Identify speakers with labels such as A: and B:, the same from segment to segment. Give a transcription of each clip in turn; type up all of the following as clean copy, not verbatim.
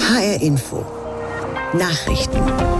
A: HR Info. Nachrichten.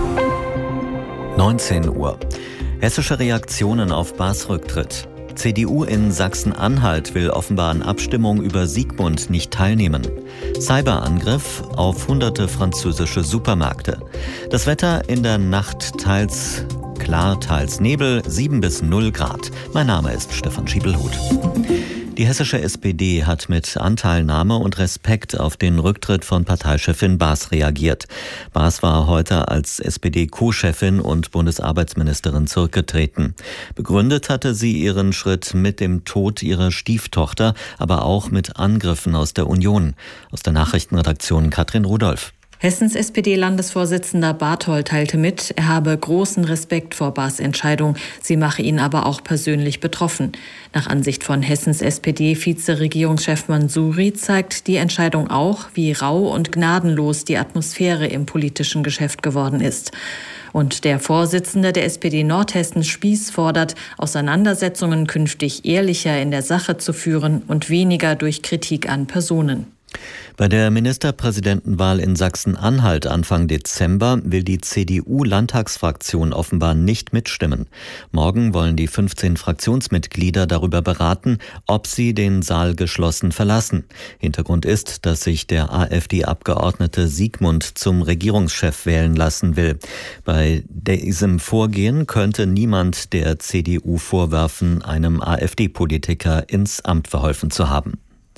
B: 19 Uhr. Hessische Reaktionen auf Baas Rücktritt. CDU in Sachsen-Anhalt will offenbar an Abstimmung über Siegmund nicht teilnehmen. Cyberangriff auf hunderte französische Supermärkte. Das Wetter in der Nacht teils klar, teils Nebel, 7 bis 0 Grad. Mein Name ist Stefan Schiebelhuth. Die hessische SPD hat mit Anteilnahme und Respekt auf den Rücktritt von Parteichefin Baas reagiert. Baas war heute als SPD-Co-Chefin und Bundesarbeitsministerin zurückgetreten. Begründet hatte sie ihren Schritt mit dem Tod ihrer Stieftochter, aber auch mit Angriffen aus der Union. Aus der Nachrichtenredaktion Katrin Rudolph.
C: Hessens SPD-Landesvorsitzender Barthold teilte mit, er habe großen Respekt vor Baas' Entscheidung, sie mache ihn aber auch persönlich betroffen. Nach Ansicht von Hessens SPD-Vize-Regierungschef Mansouri zeigt die Entscheidung auch, wie rau und gnadenlos die Atmosphäre im politischen Geschäft geworden ist. Und der Vorsitzende der SPD Nordhessen Spieß fordert, Auseinandersetzungen künftig ehrlicher in der Sache zu führen und weniger durch Kritik an Personen.
B: Bei der Ministerpräsidentenwahl in Sachsen-Anhalt Anfang Dezember will die CDU-Landtagsfraktion offenbar nicht mitstimmen. Morgen wollen die 15 Fraktionsmitglieder darüber beraten, ob sie den Saal geschlossen verlassen. Hintergrund ist, dass sich der AfD-Abgeordnete Siegmund zum Regierungschef wählen lassen will. Bei diesem Vorgehen könnte niemand der CDU vorwerfen, einem AfD-Politiker ins Amt verholfen zu haben.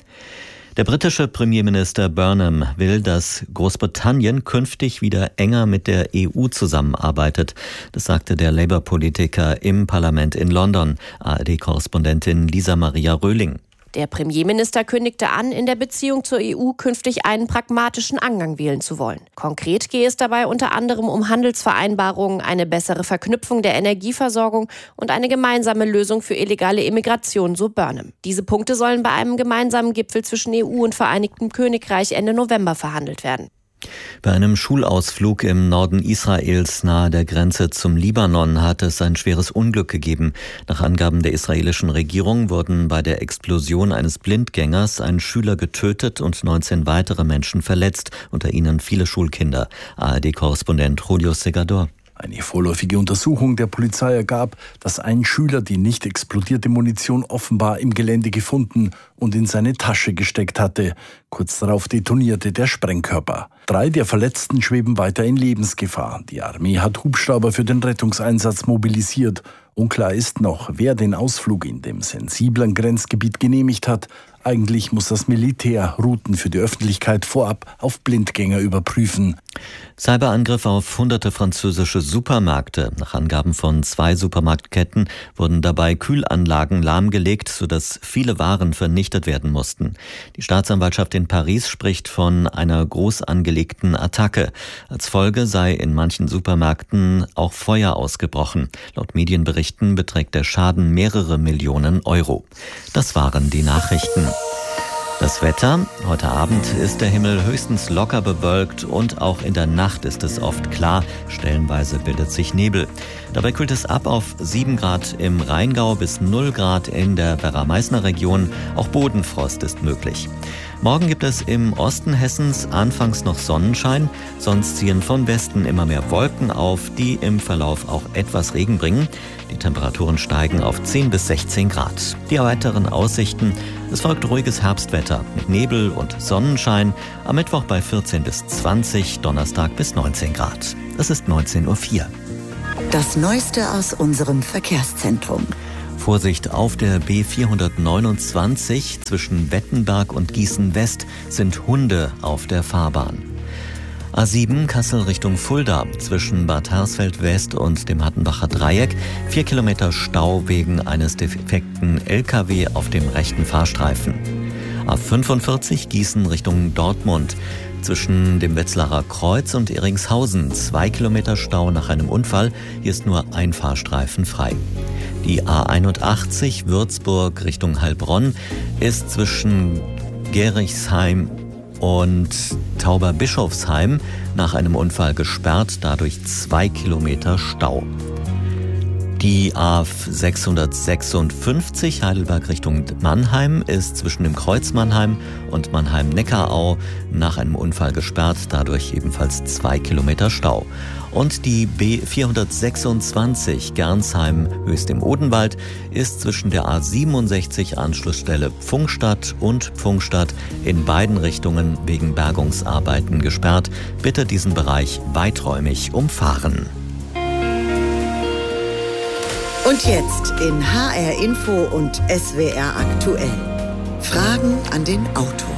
B: Der britische Premierminister Burnham will, dass Großbritannien künftig wieder enger mit der EU zusammenarbeitet. Das sagte der Labour-Politiker im Parlament in London. ARD-Korrespondentin Lisa Maria Röhling.
D: Der Premierminister kündigte an, in der Beziehung zur EU künftig einen pragmatischen Angang wählen zu wollen. Konkret gehe es dabei unter anderem um Handelsvereinbarungen, eine bessere Verknüpfung der Energieversorgung und eine gemeinsame Lösung für illegale Immigration, so Burnham. Diese Punkte sollen bei einem gemeinsamen Gipfel zwischen EU und Vereinigtem Königreich Ende November verhandelt werden.
B: Bei einem Schulausflug im Norden Israels nahe der Grenze zum Libanon hat es ein schweres Unglück gegeben. Nach Angaben der israelischen Regierung wurden bei der Explosion eines Blindgängers ein Schüler getötet und 19 weitere Menschen verletzt, unter ihnen viele Schulkinder. ARD-Korrespondent Julio Segador.
E: Eine vorläufige Untersuchung der Polizei ergab, dass ein Schüler die nicht explodierte Munition offenbar im Gelände gefunden und in seine Tasche gesteckt hatte. Kurz darauf detonierte der Sprengkörper. 3 der Verletzten schweben weiter in Lebensgefahr. Die Armee hat Hubschrauber für den Rettungseinsatz mobilisiert. Unklar ist noch, wer den Ausflug in dem sensiblen Grenzgebiet genehmigt hat. Eigentlich muss das Militär Routen für die Öffentlichkeit vorab auf Blindgänger überprüfen.
B: Cyberangriff auf hunderte französische Supermärkte. Nach Angaben von 2 Supermarktketten wurden dabei Kühlanlagen lahmgelegt, sodass viele Waren vernichtet werden mussten. Die Staatsanwaltschaft in Paris spricht von einer groß angelegten Attacke. Als Folge sei in manchen Supermärkten auch Feuer ausgebrochen. Laut Medienberichten beträgt der Schaden mehrere Millionen Euro. Das waren die Nachrichten. Das Wetter. Heute Abend ist der Himmel höchstens locker bewölkt und auch in der Nacht ist es oft klar. Stellenweise bildet sich Nebel. Dabei kühlt es ab auf 7 Grad im Rheingau bis 0 Grad in der Werra-Meißner Region. Auch Bodenfrost ist möglich. Morgen gibt es im Osten Hessens anfangs noch Sonnenschein, sonst ziehen von Westen immer mehr Wolken auf, die im Verlauf auch etwas Regen bringen. Die Temperaturen steigen auf 10 bis 16 Grad. Die weiteren Aussichten: Es folgt ruhiges Herbstwetter mit Nebel und Sonnenschein, am Mittwoch bei 14 bis 20, Donnerstag bis 19 Grad. Es ist 19:04 Uhr.
A: Das Neueste aus unserem Verkehrszentrum.
B: Vorsicht, auf der B429 zwischen Wettenberg und Gießen-West sind Hunde auf der Fahrbahn. A7 Kassel Richtung Fulda zwischen Bad Hersfeld West und dem Hattenbacher Dreieck. 4 Kilometer Stau wegen eines defekten LKW auf dem rechten Fahrstreifen. A45 Gießen Richtung Dortmund. Zwischen dem Wetzlarer Kreuz und Eringshausen 2 Kilometer Stau nach einem Unfall. Hier ist nur ein Fahrstreifen frei. Die A81 Würzburg Richtung Heilbronn ist zwischen Gerichsheim und Tauberbischofsheim nach einem Unfall gesperrt, dadurch 2 Kilometer Stau. Die A656 Heidelberg Richtung Mannheim ist zwischen dem Kreuz Mannheim und Mannheim-Neckarau nach einem Unfall gesperrt, dadurch ebenfalls 2 Kilometer Stau. Und die B426 Gernsheim-Höchst im Odenwald ist zwischen der A67 Anschlussstelle Pfungstadt und Pfungstadt in beiden Richtungen wegen Bergungsarbeiten gesperrt. Bitte diesen Bereich weiträumig umfahren.
A: Und jetzt in HR Info und SWR aktuell. Fragen an den Autor.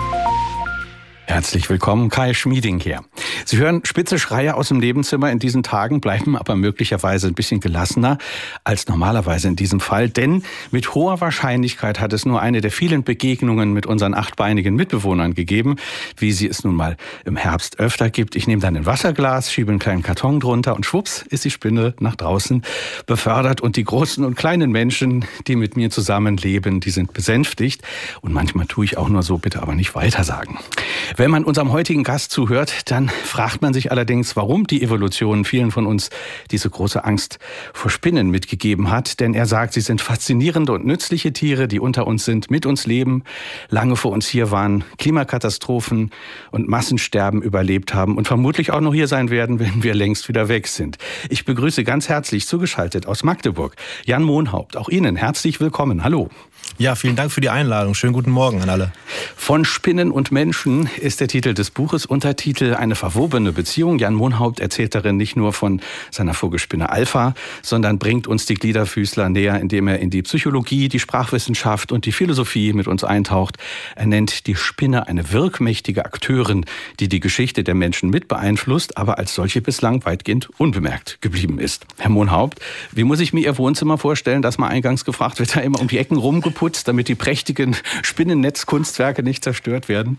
F: Herzlich willkommen, Kai Schmieding hier. Sie hören spitze Schreie aus dem Nebenzimmer in diesen Tagen, bleiben aber möglicherweise ein bisschen gelassener als normalerweise in diesem Fall. Denn mit hoher Wahrscheinlichkeit hat es nur eine der vielen Begegnungen mit unseren achtbeinigen Mitbewohnern gegeben, wie sie es nun mal im Herbst öfter gibt. Ich nehme dann ein Wasserglas, schiebe einen kleinen Karton drunter und schwupps ist die Spinne nach draußen befördert. Und die großen und kleinen Menschen, die mit mir zusammenleben, die sind besänftigt. Und manchmal tue ich auch nur so, bitte aber nicht weitersagen. Wenn man unserem heutigen Gast zuhört, dann fragt man sich allerdings, warum die Evolution vielen von uns diese große Angst vor Spinnen mitgegeben hat. Denn er sagt, sie sind faszinierende und nützliche Tiere, die unter uns sind, mit uns leben, lange vor uns hier waren, Klimakatastrophen und Massensterben überlebt haben und vermutlich auch noch hier sein werden, wenn wir längst wieder weg sind. Ich begrüße ganz herzlich zugeschaltet aus Magdeburg Jan Mohnhaupt. Auch Ihnen herzlich willkommen. Hallo.
G: Ja, vielen Dank für die Einladung. Schönen guten Morgen an alle.
F: Von Spinnen und Menschen ist der Titel des Buches. Untertitel Eine verwobene Beziehung. Jan Mohnhaupt erzählt darin nicht nur von seiner Vogelspinne Alpha, sondern bringt uns die Gliederfüßler näher, indem er in die Psychologie, die Sprachwissenschaft und die Philosophie mit uns eintaucht. Er nennt die Spinne eine wirkmächtige Akteurin, die die Geschichte der Menschen mit beeinflusst, aber als solche bislang weitgehend unbemerkt geblieben ist. Herr Mohnhaupt, wie muss ich mir Ihr Wohnzimmer vorstellen? Das mal eingangs gefragt, wird da immer um die Ecken rumgeputzt, damit die prächtigen Spinnennetzkunstwerke nicht zerstört werden?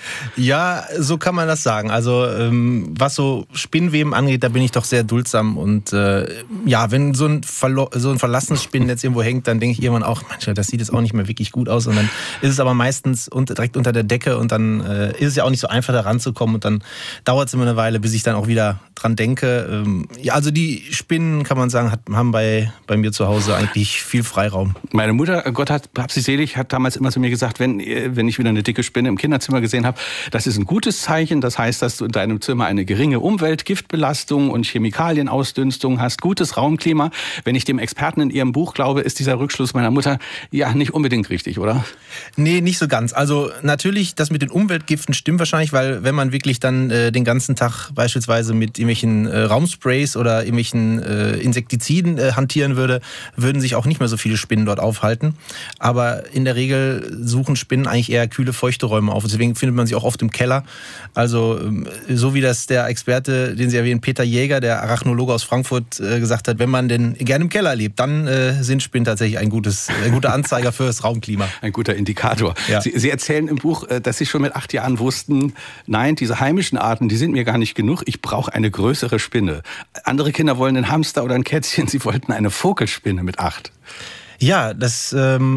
G: Ja, so kann man das sagen. Also was so Spinnweben angeht, da bin ich doch sehr duldsam. Und ja, wenn so ein verlassenes Spinnennetz irgendwo hängt, dann denke ich irgendwann auch, manchmal, das sieht jetzt auch nicht mehr wirklich gut aus. Und dann ist es aber meistens direkt unter der Decke und dann ist es ja auch nicht so einfach, da ranzukommen. Und dann dauert es immer eine Weile, bis ich dann auch wieder dran denke. Ja, also die Spinnen, kann man sagen, haben bei mir zu Hause eigentlich viel Freiraum.
F: Meine Mutter, Gott hab sie selig, hat damals immer zu mir gesagt, wenn ich wieder eine dicke Spinne im Kinderzimmer gesehen habe, das ist ein gutes Zeichen. Das heißt, dass du in deinem Zimmer eine geringe Umweltgiftbelastung und Chemikalienausdünstung hast, gutes Raumklima. Wenn ich dem Experten in ihrem Buch glaube, ist dieser Rückschluss meiner Mutter ja nicht unbedingt richtig, oder?
G: Nee, nicht so ganz. Also natürlich, das mit den Umweltgiften stimmt wahrscheinlich, weil wenn man wirklich dann den ganzen Tag beispielsweise mit irgendwelchen Raumsprays oder irgendwelchen Insektiziden hantieren würde, würden sich auch nicht mehr so viele Spinnen dort aufhalten. Aber in der Regel suchen Spinnen eigentlich eher kühle, feuchte Räume auf. Deswegen findet man sie auch oft im Keller. Also so wie das der Experte, den Sie erwähnen, Peter Jäger, der Arachnologe aus Frankfurt, gesagt hat, wenn man denn gerne im Keller lebt, dann sind Spinnen tatsächlich ein guter Anzeiger für das Raumklima.
F: Ein guter Indikator.
G: Ja.
F: Sie erzählen im Buch, dass Sie schon mit 8 Jahren wussten, nein, diese heimischen Arten, die sind mir gar nicht genug, ich brauche eine größere Spinne. Andere Kinder wollen einen Hamster oder ein Kätzchen, Sie wollten eine Vogelspinne mit 8.
G: Ja, das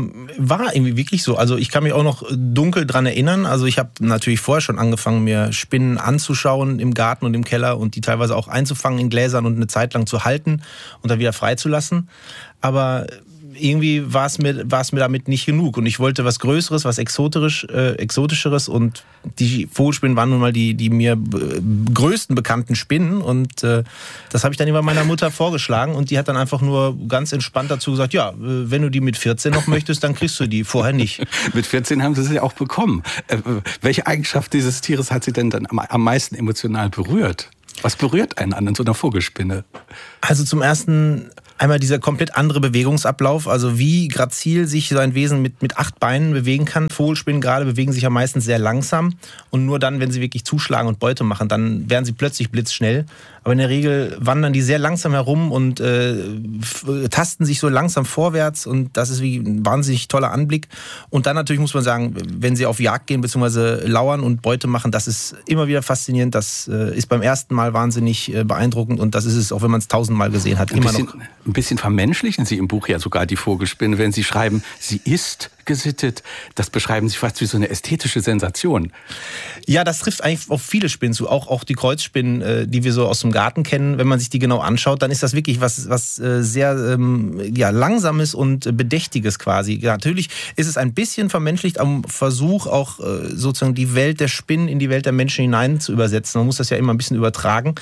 G: war irgendwie wirklich so. Also ich kann mich auch noch dunkel dran erinnern. Also ich habe natürlich vorher schon angefangen, mir Spinnen anzuschauen im Garten und im Keller und die teilweise auch einzufangen in Gläsern und eine Zeit lang zu halten und dann wieder freizulassen. Aber irgendwie war es mir damit nicht genug. Und ich wollte was Größeres, was Exotischeres. Und die Vogelspinnen waren nun mal die mir größten bekannten Spinnen. Und das habe ich dann immer meiner Mutter vorgeschlagen. Und die hat dann einfach nur ganz entspannt dazu gesagt, ja, wenn du die mit 14 noch möchtest, dann kriegst du die, vorher nicht.
F: Mit 14 haben Sie sie auch bekommen. Welche Eigenschaft dieses Tieres hat Sie denn dann am meisten emotional berührt? Was berührt einen an so einer Vogelspinne?
G: Also zum ersten einmal dieser komplett andere Bewegungsablauf, also wie grazil sich so ein Wesen mit 8 Beinen bewegen kann. Vogelspinnen gerade bewegen sich ja meistens sehr langsam und nur dann, wenn sie wirklich zuschlagen und Beute machen, dann werden sie plötzlich blitzschnell. Aber in der Regel wandern die sehr langsam herum und tasten sich so langsam vorwärts und das ist wie ein wahnsinnig toller Anblick. Und dann natürlich muss man sagen, wenn sie auf Jagd gehen bzw. lauern und Beute machen, das ist immer wieder faszinierend. Das ist beim ersten Mal wahnsinnig beeindruckend und das ist es, auch wenn man es 1000-mal gesehen hat, immer noch.
F: Ein bisschen vermenschlichen Sie im Buch ja sogar die Vogelspinne, wenn Sie schreiben, sie ist gesittet. Das beschreiben Sie fast wie so eine ästhetische Sensation.
G: Ja, das trifft eigentlich auf viele Spinnen zu. Auch die Kreuzspinnen, die wir so aus dem Garten kennen. Wenn man sich die genau anschaut, dann ist das wirklich was sehr Langsames und Bedächtiges quasi. Ja, natürlich ist es ein bisschen vermenschlicht am Versuch, auch sozusagen die Welt der Spinnen in die Welt der Menschen hinein zu übersetzen. Man muss das ja immer ein bisschen übertragen.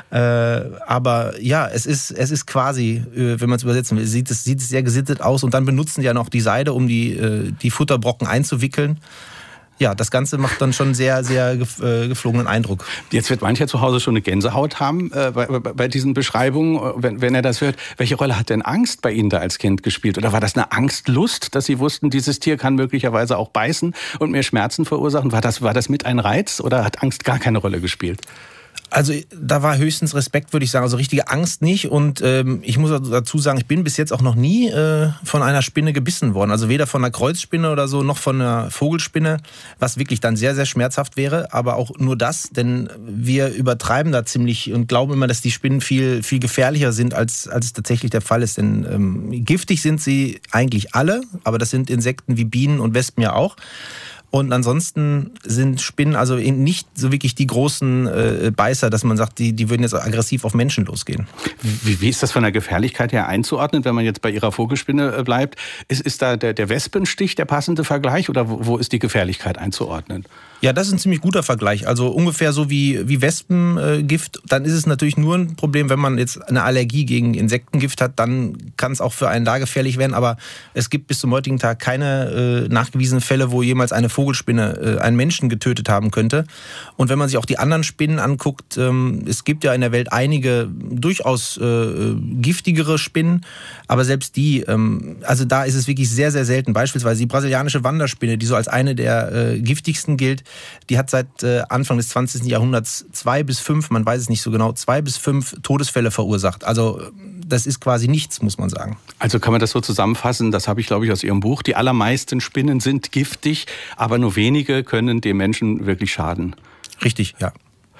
G: Aber ja, es ist quasi, wenn man es übersetzen will, sieht es sehr gesittet aus. Und dann benutzen die ja noch die Seide, um die Futterbrocken einzuwickeln. Ja, das Ganze macht dann schon sehr, sehr geflogenen Eindruck.
F: Jetzt wird mancher zu Hause schon eine Gänsehaut haben bei diesen Beschreibungen, wenn er das hört. Welche Rolle hat denn Angst bei Ihnen da als Kind gespielt? Oder war das eine Angstlust, dass Sie wussten, dieses Tier kann möglicherweise auch beißen und mehr Schmerzen verursachen? War das mit ein Reiz oder hat Angst gar keine Rolle gespielt?
G: Also da war höchstens Respekt, würde ich sagen. Also richtige Angst nicht. Und ich muss dazu sagen, ich bin bis jetzt auch noch nie von einer Spinne gebissen worden. Also weder von einer Kreuzspinne oder so, noch von einer Vogelspinne, was wirklich dann sehr, sehr schmerzhaft wäre. Aber auch nur das, denn wir übertreiben da ziemlich und glauben immer, dass die Spinnen viel, viel gefährlicher sind, als es tatsächlich der Fall ist. Denn giftig sind sie eigentlich alle, aber das sind Insekten wie Bienen und Wespen ja auch. Und ansonsten sind Spinnen also eben nicht so wirklich die großen Beißer, dass man sagt, die würden jetzt aggressiv auf Menschen losgehen.
F: Wie ist das von der Gefährlichkeit her einzuordnen, wenn man jetzt bei Ihrer Vogelspinne bleibt? Ist da der Wespenstich der passende Vergleich oder wo ist die Gefährlichkeit einzuordnen?
G: Ja, das ist ein ziemlich guter Vergleich. Also ungefähr so wie Wespengift. Dann ist es natürlich nur ein Problem, wenn man jetzt eine Allergie gegen Insektengift hat, dann kann es auch für einen da gefährlich werden. Aber es gibt bis zum heutigen Tag keine nachgewiesenen Fälle, wo jemals eine Vogelspinne einen Menschen getötet haben könnte. Und wenn man sich auch die anderen Spinnen anguckt, es gibt ja in der Welt einige durchaus giftigere Spinnen, aber selbst die, also da ist es wirklich sehr, sehr selten. Beispielsweise die brasilianische Wanderspinne, die so als eine der giftigsten gilt, die hat seit Anfang des 20. Jahrhunderts 2 bis 5, man weiß es nicht so genau, 2 bis 5 Todesfälle verursacht. Also das ist quasi nichts, muss man sagen.
F: Also kann man das so zusammenfassen, das habe ich, glaube ich, aus Ihrem Buch. Die allermeisten Spinnen sind giftig, aber nur wenige können dem Menschen wirklich schaden.
G: Richtig, ja.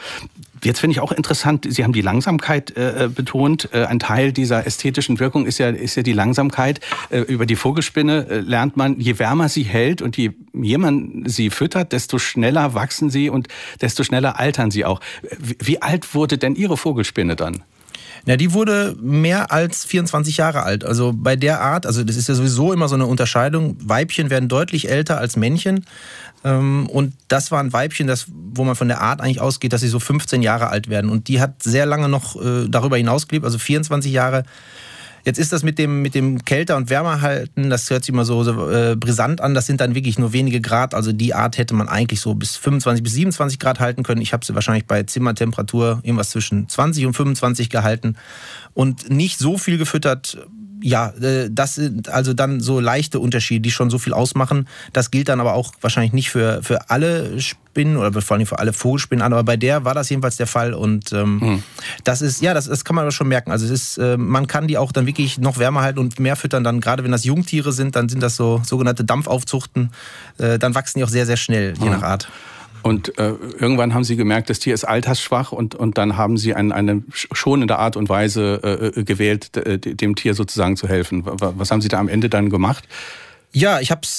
F: Jetzt finde ich auch interessant, Sie haben die Langsamkeit betont. Ein Teil dieser ästhetischen Wirkung ist ja die Langsamkeit. Über die Vogelspinne lernt man, je wärmer sie hält und je mehr man sie füttert, desto schneller wachsen sie und desto schneller altern sie auch. Wie alt wurde denn Ihre Vogelspinne dann?
G: Ja, die wurde mehr als 24 Jahre alt. Also bei der Art, also das ist ja sowieso immer so eine Unterscheidung. Weibchen werden deutlich älter als Männchen. Und das war ein Weibchen, wo man von der Art eigentlich ausgeht, dass sie so 15 Jahre alt werden. Und die hat sehr lange noch darüber hinaus gelebt, also 24 Jahre. Jetzt ist das mit dem Kälter- und Wärmerhalten, das hört sich immer so brisant an. Das sind dann wirklich nur wenige Grad. Also die Art hätte man eigentlich so bis 25 bis 27 Grad halten können. Ich habe sie wahrscheinlich bei Zimmertemperatur irgendwas zwischen 20 und 25 gehalten. Und nicht so viel gefüttert. Ja, das sind also dann so leichte Unterschiede, die schon so viel ausmachen. Das gilt dann aber auch wahrscheinlich nicht für alle Spinnen oder vor allem für alle Vogelspinnen an. Aber bei der war das jedenfalls der Fall. Und das ist, ja, das kann man aber schon merken. Also es ist, man kann die auch dann wirklich noch wärmer halten und mehr füttern. Dann gerade wenn das Jungtiere sind, dann sind das so sogenannte Dampfaufzuchten. Dann wachsen die auch sehr, sehr schnell, je nach Art.
F: Und irgendwann haben Sie gemerkt, das Tier ist altersschwach und dann haben Sie eine schonende Art und Weise gewählt, dem Tier sozusagen zu helfen. Was haben Sie da am Ende dann gemacht?
G: Ja, ich habe es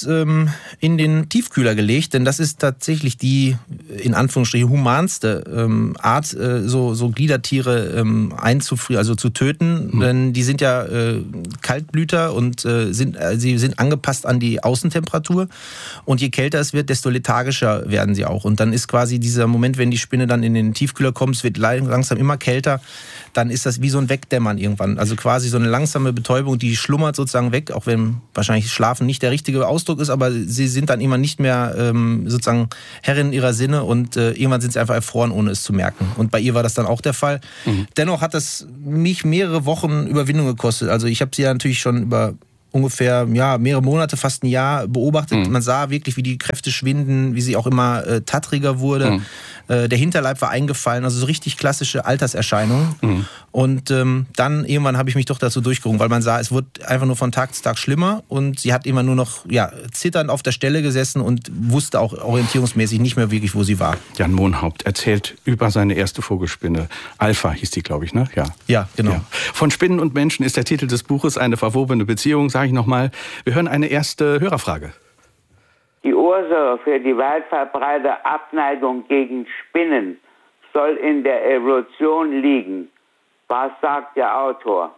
G: in den Tiefkühler gelegt, denn das ist tatsächlich die, in Anführungsstrichen, humanste Art, so Gliedertiere einzufrieren, also zu töten. Denn die sind ja Kaltblüter und sie sind angepasst an die Außentemperatur. Und je kälter es wird, desto lethargischer werden sie auch. Und dann ist quasi dieser Moment, wenn die Spinne dann in den Tiefkühler kommt, es wird langsam immer kälter, dann ist das wie so ein Wegdämmern irgendwann. Also quasi so eine langsame Betäubung, die schlummert sozusagen weg, auch wenn wahrscheinlich Schlafen nicht der richtige Ausdruck ist, aber sie sind dann immer nicht mehr sozusagen Herrin ihrer Sinne und irgendwann sind sie einfach erfroren, ohne es zu merken. Und bei ihr war das dann auch der Fall. Dennoch hat das mich mehrere Wochen Überwindung gekostet. Also ich habe sie ja natürlich schon über ungefähr mehrere Monate, fast ein Jahr beobachtet. Man sah wirklich, wie die Kräfte schwinden, wie sie auch immer tattriger wurde. Der Hinterleib war eingefallen, also so richtig klassische Alterserscheinungen. Und dann irgendwann habe ich mich doch dazu durchgerungen, weil man sah, es wurde einfach nur von Tag zu Tag schlimmer und sie hat immer nur noch zitternd auf der Stelle gesessen und wusste auch orientierungsmäßig nicht mehr wirklich, wo sie war.
F: Jan Mohnhaupt erzählt über seine erste Vogelspinne. Alpha hieß die, glaube ich, ne?
G: Ja, genau.
F: Ja. Von Spinnen und Menschen ist der Titel des Buches eine verwobene Beziehung, sage ich nochmal. Wir hören eine erste Hörerfrage.
H: Ursache für die weit verbreitete Abneigung gegen Spinnen soll in der Evolution liegen. Was sagt der Autor?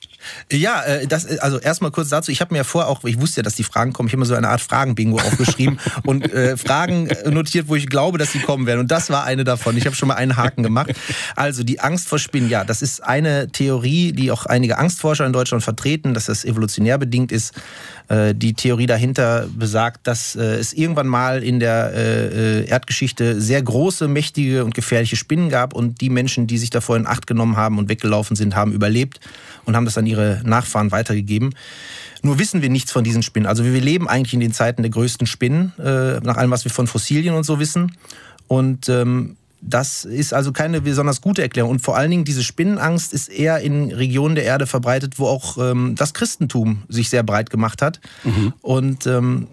G: Ja, also erstmal kurz dazu. Ich habe mir ja vorher auch, ich wusste ja, dass die Fragen kommen, ich habe mir so eine Art Fragen-Bingo aufgeschrieben und Fragen notiert, wo ich glaube, dass sie kommen werden. Und das war eine davon. Ich habe schon mal einen Haken gemacht. Also die Angst vor Spinnen, ja, das ist eine Theorie, die auch einige Angstforscher in Deutschland vertreten, dass das evolutionär bedingt ist. Die Theorie dahinter besagt, dass es irgendwann mal in der Erdgeschichte sehr große, mächtige und gefährliche Spinnen gab und die Menschen, die sich davor in Acht genommen haben und weggelaufen sind, haben überlebt und haben das an ihre Nachfahren weitergegeben. Nur wissen wir nichts von diesen Spinnen. Also wir leben eigentlich in den Zeiten der größten Spinnen, nach allem, was wir von Fossilien und so wissen. Und das ist also keine besonders gute Erklärung. Und vor allen Dingen, diese Spinnenangst ist eher in Regionen der Erde verbreitet, wo auch das Christentum sich sehr breit gemacht hat. Mhm. Und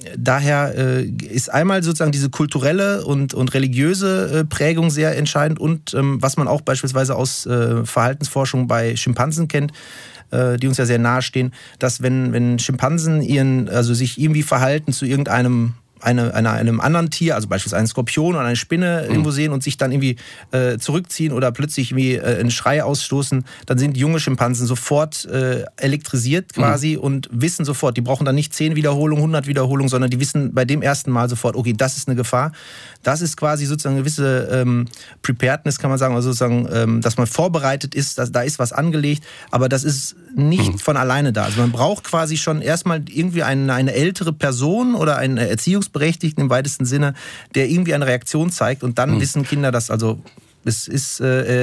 G: daher ist einmal sozusagen diese kulturelle und religiöse Prägung sehr entscheidend. Und was man auch beispielsweise aus Verhaltensforschung bei Schimpansen kennt, die uns ja sehr nahe stehen, dass wenn Schimpansen sich irgendwie verhalten zu irgendeinem einem anderen Tier, also beispielsweise einen Skorpion oder eine Spinne irgendwo sehen und sich dann irgendwie zurückziehen oder plötzlich irgendwie einen Schrei ausstoßen, dann sind junge Schimpansen sofort elektrisiert quasi und wissen sofort, die brauchen dann nicht 10 Wiederholungen, 100 Wiederholungen, sondern die wissen bei dem ersten Mal sofort, okay, das ist eine Gefahr. Das ist quasi sozusagen eine gewisse Preparedness, kann man sagen, also sozusagen, dass man vorbereitet ist, da ist was angelegt, aber das ist nicht von alleine da. Also man braucht quasi schon erstmal irgendwie eine ältere Person oder einen Erziehungsberechtigten im weitesten Sinne, der irgendwie eine Reaktion zeigt und dann wissen Kinder das, also es ist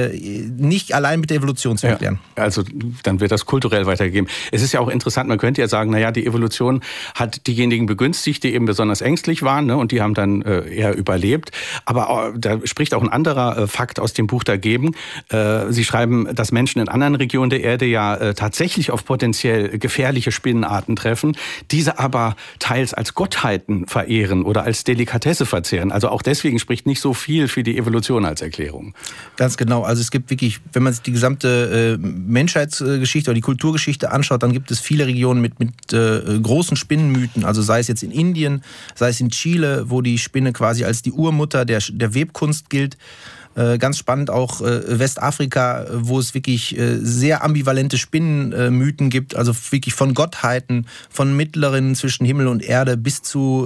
G: nicht allein mit der Evolution zu erklären. Ja,
F: also dann wird das kulturell weitergegeben. Es ist ja auch interessant, man könnte ja sagen, naja, die Evolution hat diejenigen begünstigt, die eben besonders ängstlich waren, ne, und die haben dann eher überlebt. Aber da spricht auch ein anderer Fakt aus dem Buch dagegen. Sie schreiben, dass Menschen in anderen Regionen der Erde ja tatsächlich auf potenziell gefährliche Spinnenarten treffen, diese aber teils als Gottheiten verehren oder als Delikatesse verzehren. Also auch deswegen spricht nicht so viel für die Evolution als Erklärung.
G: Ganz genau. Also es gibt wirklich, wenn man sich die gesamte Menschheitsgeschichte oder die Kulturgeschichte anschaut, dann gibt es viele Regionen mit großen Spinnenmythen. Also sei es jetzt in Indien, sei es in Chile, wo die Spinne quasi als die Urmutter der Webkunst gilt. Ganz spannend auch Westafrika, wo es wirklich sehr ambivalente Spinnenmythen gibt, also wirklich von Gottheiten, von Mittleren zwischen Himmel und Erde bis zu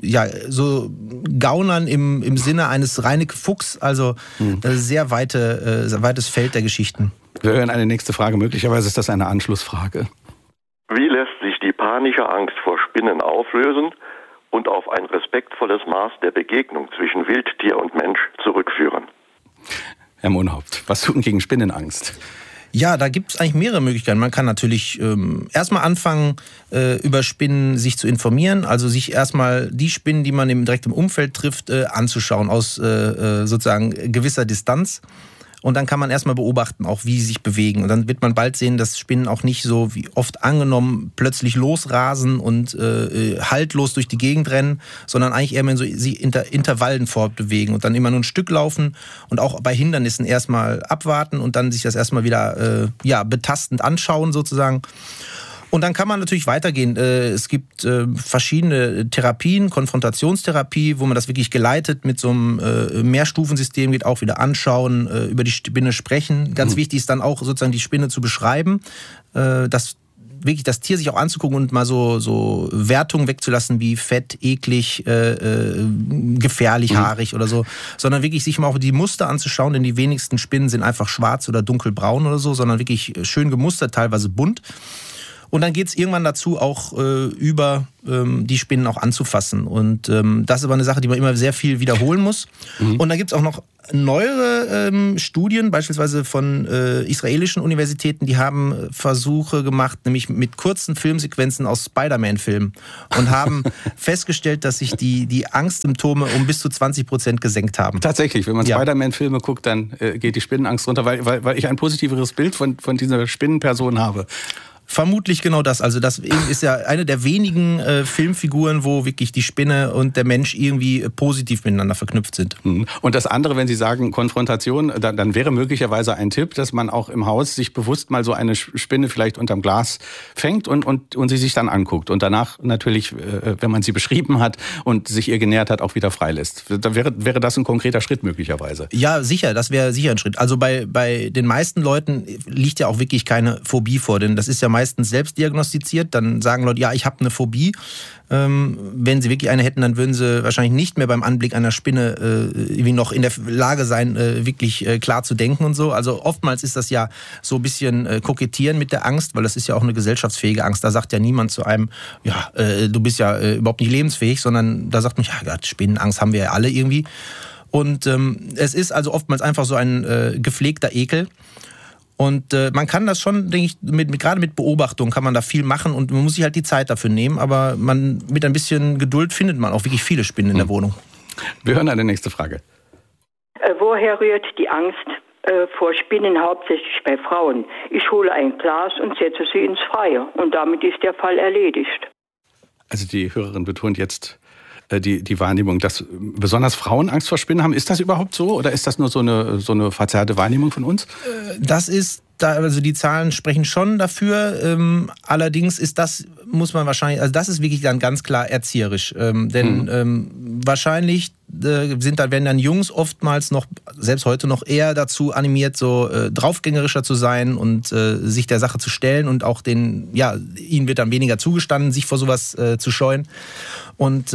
G: so Gaunern im Sinne eines Reineke Fuchs, also sehr weites Feld der Geschichten.
F: Wir hören eine nächste Frage, möglicherweise ist das eine Anschlussfrage.
I: Wie lässt sich die panische Angst vor Spinnen auflösen und auf ein respektvolles Maß der Begegnung zwischen Wildtier und Mensch zurückführen?
F: Herr Mohnhaupt, was tun gegen Spinnenangst?
G: Ja, da gibt es eigentlich mehrere Möglichkeiten. Man kann natürlich erstmal anfangen, über Spinnen sich zu informieren, also sich erstmal die Spinnen, die man direkt im Umfeld trifft, anzuschauen aus sozusagen gewisser Distanz. Und dann kann man erstmal beobachten, auch wie sie sich bewegen. Und dann wird man bald sehen, dass Spinnen auch nicht so wie oft angenommen plötzlich losrasen und haltlos durch die Gegend rennen, sondern eigentlich eher mehr so sie Intervallen fortbewegen und dann immer nur ein Stück laufen und auch bei Hindernissen erstmal abwarten und dann sich das erstmal wieder betastend anschauen sozusagen. Und dann kann man natürlich weitergehen. Es gibt verschiedene Therapien, Konfrontationstherapie, wo man das wirklich geleitet mit so einem Mehrstufensystem geht, auch wieder anschauen, über die Spinne sprechen. Ganz wichtig ist dann auch sozusagen die Spinne zu beschreiben, wirklich das Tier sich auch anzugucken und mal so Wertungen wegzulassen wie fett, eklig, gefährlich, haarig oder so, sondern wirklich sich mal auch die Muster anzuschauen, denn die wenigsten Spinnen sind einfach schwarz oder dunkelbraun oder so, sondern wirklich schön gemustert, teilweise bunt. Und dann geht es irgendwann dazu, auch über die Spinnen auch anzufassen. Und das ist aber eine Sache, die man immer sehr viel wiederholen muss. Und dann gibt es auch noch neuere Studien, beispielsweise von israelischen Universitäten, die haben Versuche gemacht, nämlich mit kurzen Filmsequenzen aus Spider-Man-Filmen und haben festgestellt, dass sich die Angstsymptome um bis zu 20% gesenkt haben.
F: Tatsächlich, wenn man Spider-Man-Filme guckt, dann geht die Spinnenangst runter, weil ich ein positiveres Bild von dieser Spinnenperson habe.
G: Vermutlich genau das. Also das ist ja eine der wenigen Filmfiguren, wo wirklich die Spinne und der Mensch irgendwie positiv miteinander verknüpft sind.
F: Und das andere, wenn Sie sagen Konfrontation, dann wäre möglicherweise ein Tipp, dass man auch im Haus sich bewusst mal so eine Spinne vielleicht unterm Glas fängt und sie sich dann anguckt. Und danach natürlich, wenn man sie beschrieben hat und sich ihr genähert hat, auch wieder freilässt. Da wäre das ein konkreter Schritt möglicherweise.
G: Ja, sicher. Das wäre sicher ein Schritt. Also bei den meisten Leuten liegt ja auch wirklich keine Phobie vor, denn das ist ja meistens selbst diagnostiziert. Dann sagen Leute, ja, ich habe eine Phobie. Wenn sie wirklich eine hätten, dann würden sie wahrscheinlich nicht mehr beim Anblick einer Spinne irgendwie noch in der Lage sein, wirklich klar zu denken und so. Also oftmals ist das ja so ein bisschen kokettieren mit der Angst, weil das ist ja auch eine gesellschaftsfähige Angst. Da sagt ja niemand zu einem, ja, du bist ja überhaupt nicht lebensfähig, sondern da sagt man, ja, Spinnenangst haben wir ja alle irgendwie. Und es ist also oftmals einfach so ein gepflegter Ekel. Und man kann das schon, denke ich, gerade mit Beobachtung kann man da viel machen und man muss sich halt die Zeit dafür nehmen. Aber mit ein bisschen Geduld findet man auch wirklich viele Spinnen in der Wohnung.
F: Wir hören eine nächste Frage.
J: Woher rührt die Angst vor Spinnen hauptsächlich bei Frauen? Ich hole ein Glas und setze sie ins Freie und damit ist der Fall erledigt.
F: Also die Hörerin betont jetzt die Wahrnehmung, dass besonders Frauen Angst vor Spinnen haben. Ist das überhaupt so oder ist das nur so eine verzerrte Wahrnehmung von uns?
G: Das ist, also die Zahlen sprechen schon dafür. Allerdings ist das, muss man wahrscheinlich, also das ist wirklich dann ganz klar erzieherisch. Denn wahrscheinlich werden dann Jungs oftmals noch, selbst heute noch eher dazu animiert, so draufgängerischer zu sein und sich der Sache zu stellen und auch ihnen wird dann weniger zugestanden, sich vor sowas zu scheuen. Und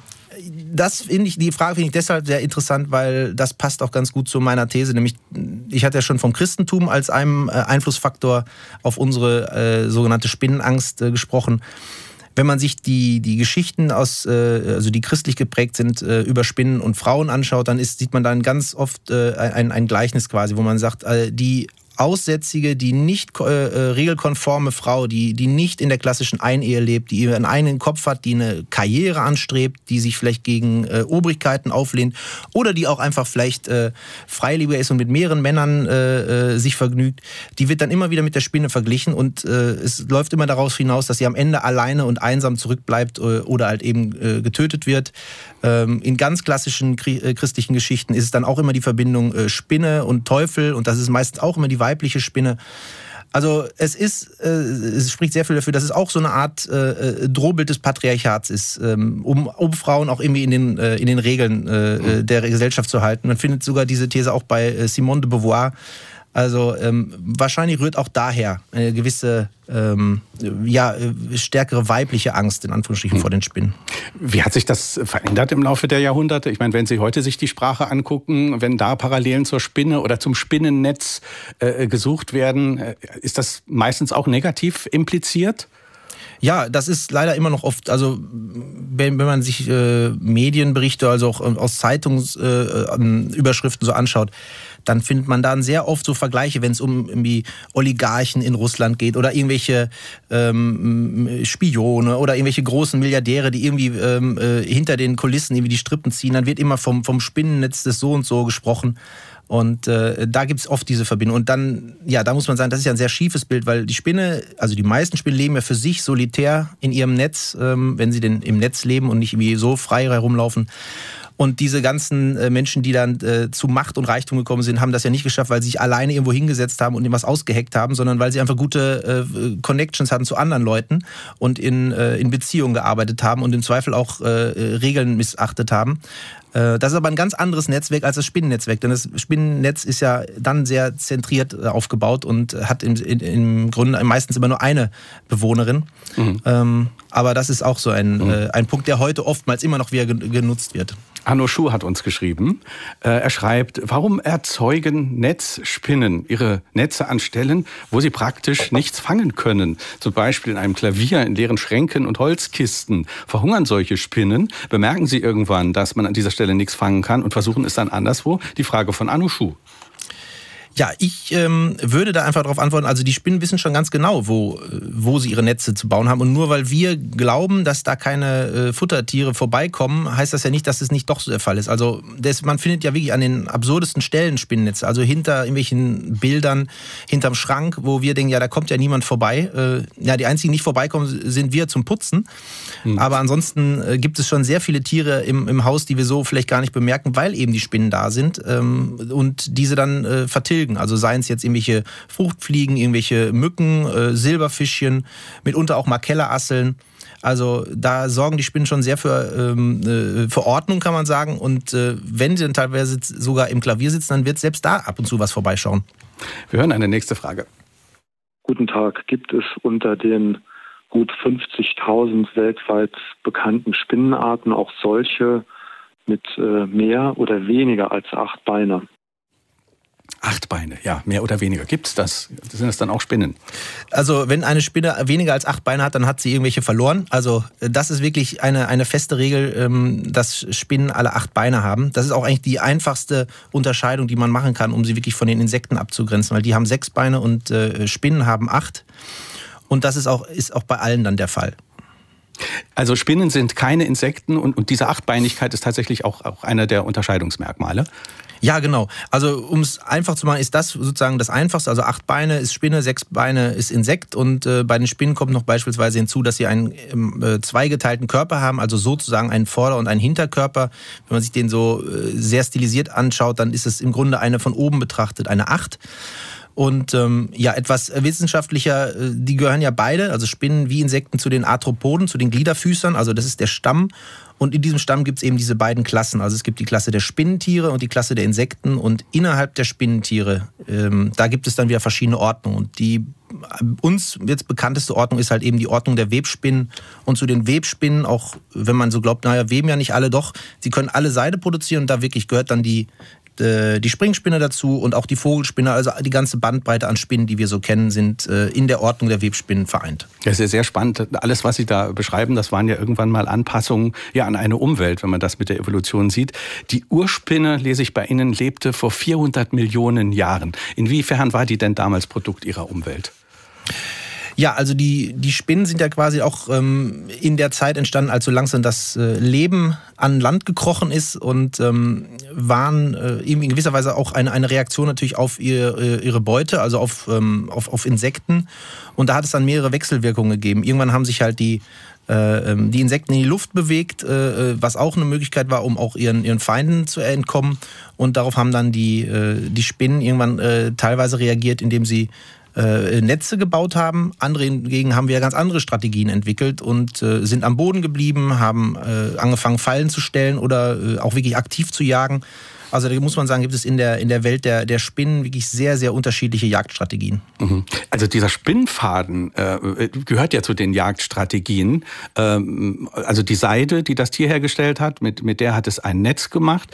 G: die Frage finde ich deshalb sehr interessant, weil das passt auch ganz gut zu meiner These. Nämlich, ich hatte ja schon vom Christentum als einem Einflussfaktor auf unsere sogenannte Spinnenangst gesprochen. Wenn man sich die Geschichten also die christlich geprägt sind, über Spinnen und Frauen anschaut, dann sieht man dann ganz oft ein Gleichnis quasi, wo man sagt, die aussätzige, die nicht regelkonforme Frau, die nicht in der klassischen Einehe lebt, die ihren eigenen Kopf hat, die eine Karriere anstrebt, die sich vielleicht gegen Obrigkeiten auflehnt oder die auch einfach vielleicht freiliebig ist und mit mehreren Männern sich vergnügt, die wird dann immer wieder mit der Spinne verglichen und es läuft immer daraus hinaus, dass sie am Ende alleine und einsam zurückbleibt oder halt eben getötet wird. In ganz klassischen christlichen Geschichten ist es dann auch immer die Verbindung Spinne und Teufel und das ist meistens auch immer die weibliche Spinne. Also es spricht sehr viel dafür, dass es auch so eine Art Drohbild des Patriarchats ist, um Frauen auch irgendwie in den Regeln der Gesellschaft zu halten. Man findet sogar diese These auch bei Simone de Beauvoir. Also wahrscheinlich rührt auch daher eine gewisse stärkere weibliche Angst in Anführungsstrichen vor den Spinnen.
F: Wie hat sich das verändert im Laufe der Jahrhunderte? Ich meine, wenn Sie heute sich die Sprache angucken, wenn da Parallelen zur Spinne oder zum Spinnennetz gesucht werden, ist das meistens auch negativ impliziert?
G: Ja, das ist leider immer noch oft, also wenn man sich Medienberichte, also auch aus Zeitungsüberschriften so anschaut, dann findet man dann sehr oft so Vergleiche, wenn es um irgendwie Oligarchen in Russland geht oder irgendwelche Spione oder irgendwelche großen Milliardäre, die irgendwie hinter den Kulissen irgendwie die Strippen ziehen. Dann wird immer vom Spinnennetz des so und so gesprochen. Und da gibt es oft diese Verbindung. Und dann, da muss man sagen, das ist ja ein sehr schiefes Bild, weil die Spinne, also die meisten Spinnen leben ja für sich solitär in ihrem Netz, wenn sie denn im Netz leben und nicht irgendwie so frei herumlaufen. Und diese ganzen Menschen, die dann zu Macht und Reichtum gekommen sind, haben das ja nicht geschafft, weil sie sich alleine irgendwo hingesetzt haben und irgendwas ausgeheckt haben, sondern weil sie einfach gute Connections hatten zu anderen Leuten und in Beziehungen gearbeitet haben und im Zweifel auch Regeln missachtet haben. Das ist aber ein ganz anderes Netzwerk als das Spinnennetzwerk, denn das Spinnennetz ist ja dann sehr zentriert aufgebaut und hat im Grunde meistens immer nur eine Bewohnerin. Aber das ist auch so ein Punkt, der heute oftmals immer noch wieder genutzt wird.
F: Arno Schuh hat uns geschrieben. Er schreibt, warum erzeugen Netzspinnen ihre Netze an Stellen, wo sie praktisch nichts fangen können? Zum Beispiel in einem Klavier, in leeren Schränken und Holzkisten. Verhungern solche Spinnen? Bemerken sie irgendwann, dass man an dieser Stelle nichts fangen kann und versuchen es dann anderswo? Die Frage von Arno Schuh.
G: Ja, ich würde da einfach darauf antworten, also die Spinnen wissen schon ganz genau, wo sie ihre Netze zu bauen haben. Und nur weil wir glauben, dass da keine Futtertiere vorbeikommen, heißt das ja nicht, dass es nicht doch so der Fall ist. Also man findet ja wirklich an den absurdesten Stellen Spinnennetze. Also hinter irgendwelchen Bildern, hinterm Schrank, wo wir denken, ja, da kommt ja niemand vorbei. Ja, die einzigen, die nicht vorbeikommen, sind wir zum Putzen. Aber ansonsten gibt es schon sehr viele Tiere im Haus, die wir so vielleicht gar nicht bemerken, weil eben die Spinnen da sind und diese dann vertilgen. Also seien es jetzt irgendwelche Fruchtfliegen, irgendwelche Mücken, Silberfischchen, mitunter auch mal Kellerasseln. Also da sorgen die Spinnen schon sehr für Ordnung, kann man sagen. Und wenn sie dann teilweise sogar im Klavier sitzen, dann wird selbst da ab und zu was vorbeischauen.
F: Wir hören eine nächste Frage.
K: Guten Tag. Gibt es unter den gut 50.000 weltweit bekannten Spinnenarten auch solche mit mehr oder weniger als 8 Beine?
F: 8 Beine, ja, mehr oder weniger. Gibt es das? Sind das dann auch Spinnen?
G: Also wenn eine Spinne weniger als 8 Beine hat, dann hat sie irgendwelche verloren. Also das ist wirklich eine feste Regel, dass Spinnen alle 8 Beine haben. Das ist auch eigentlich die einfachste Unterscheidung, die man machen kann, um sie wirklich von den Insekten abzugrenzen. Weil die haben 6 Beine und Spinnen haben 8. Und das ist auch bei allen dann der Fall.
F: Also Spinnen sind keine Insekten und diese 8-Beinigkeit ist tatsächlich auch einer der Unterscheidungsmerkmale.
G: Ja, genau. Also um es einfach zu machen, ist das sozusagen das Einfachste. Also 8 Beine ist Spinne, 6 Beine ist Insekt. Und bei den Spinnen kommt noch beispielsweise hinzu, dass sie einen zweigeteilten Körper haben, also sozusagen einen Vorder- und einen Hinterkörper. Wenn man sich den so sehr stilisiert anschaut, dann ist es im Grunde eine von oben betrachtet, eine 8. Und etwas wissenschaftlicher, die gehören ja beide, also Spinnen wie Insekten, zu den Arthropoden, zu den Gliederfüßern, also das ist der Stamm. Und in diesem Stamm gibt es eben diese beiden Klassen. Also es gibt die Klasse der Spinnentiere und die Klasse der Insekten. Und innerhalb der Spinnentiere, da gibt es dann wieder verschiedene Ordnungen. Und die uns jetzt bekannteste Ordnung ist halt eben die Ordnung der Webspinnen. Und zu den Webspinnen, auch wenn man so glaubt, naja, weben ja nicht alle, doch, sie können alle Seide produzieren. Und da wirklich gehört dann die Springspinne dazu und auch die Vogelspinne, also die ganze Bandbreite an Spinnen, die wir so kennen, sind in der Ordnung der Webspinnen vereint.
F: Das ist sehr spannend. Alles, was Sie da beschreiben, das waren ja irgendwann mal Anpassungen an eine Umwelt, wenn man das mit der Evolution sieht. Die Urspinne, lese ich bei Ihnen, lebte vor 400 Millionen Jahren. Inwiefern war die denn damals Produkt ihrer Umwelt?
G: Ja, also die Spinnen sind ja quasi auch in der Zeit entstanden, als so langsam das Leben an Land gekrochen ist und waren eben in gewisser Weise auch eine Reaktion natürlich auf ihre Beute, also auf Insekten. Und da hat es dann mehrere Wechselwirkungen gegeben. Irgendwann haben sich halt die Insekten in die Luft bewegt, was auch eine Möglichkeit war, um auch ihren Feinden zu entkommen. Und darauf haben dann die Spinnen irgendwann teilweise reagiert, indem sie Netze gebaut haben. Andere hingegen haben wir ganz andere Strategien entwickelt und sind am Boden geblieben, haben angefangen Fallen zu stellen oder auch wirklich aktiv zu jagen. Also da muss man sagen, gibt es in der Welt der Spinnen wirklich sehr, sehr unterschiedliche Jagdstrategien.
F: Also dieser Spinnfaden gehört ja zu den Jagdstrategien. Also die Seide, die das Tier hergestellt hat, mit der hat es ein Netz gemacht.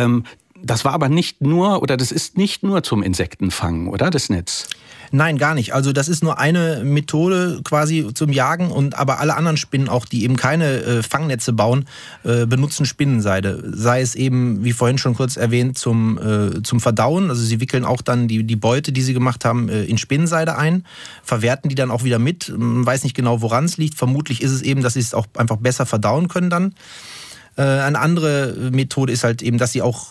F: Das war aber nicht nur, oder das ist nicht nur zum Insektenfangen, oder, das Netz?
G: Nein, gar nicht. Also das ist nur eine Methode quasi zum Jagen, aber alle anderen Spinnen auch, die eben keine Fangnetze bauen, benutzen Spinnenseide. Sei es eben, wie vorhin schon kurz erwähnt, zum Verdauen. Also sie wickeln auch dann die Beute, die sie gemacht haben, in Spinnenseide ein, verwerten die dann auch wieder mit. Man weiß nicht genau, woran es liegt. Vermutlich ist es eben, dass sie es auch einfach besser verdauen können dann. Eine andere Methode ist halt eben, dass sie auch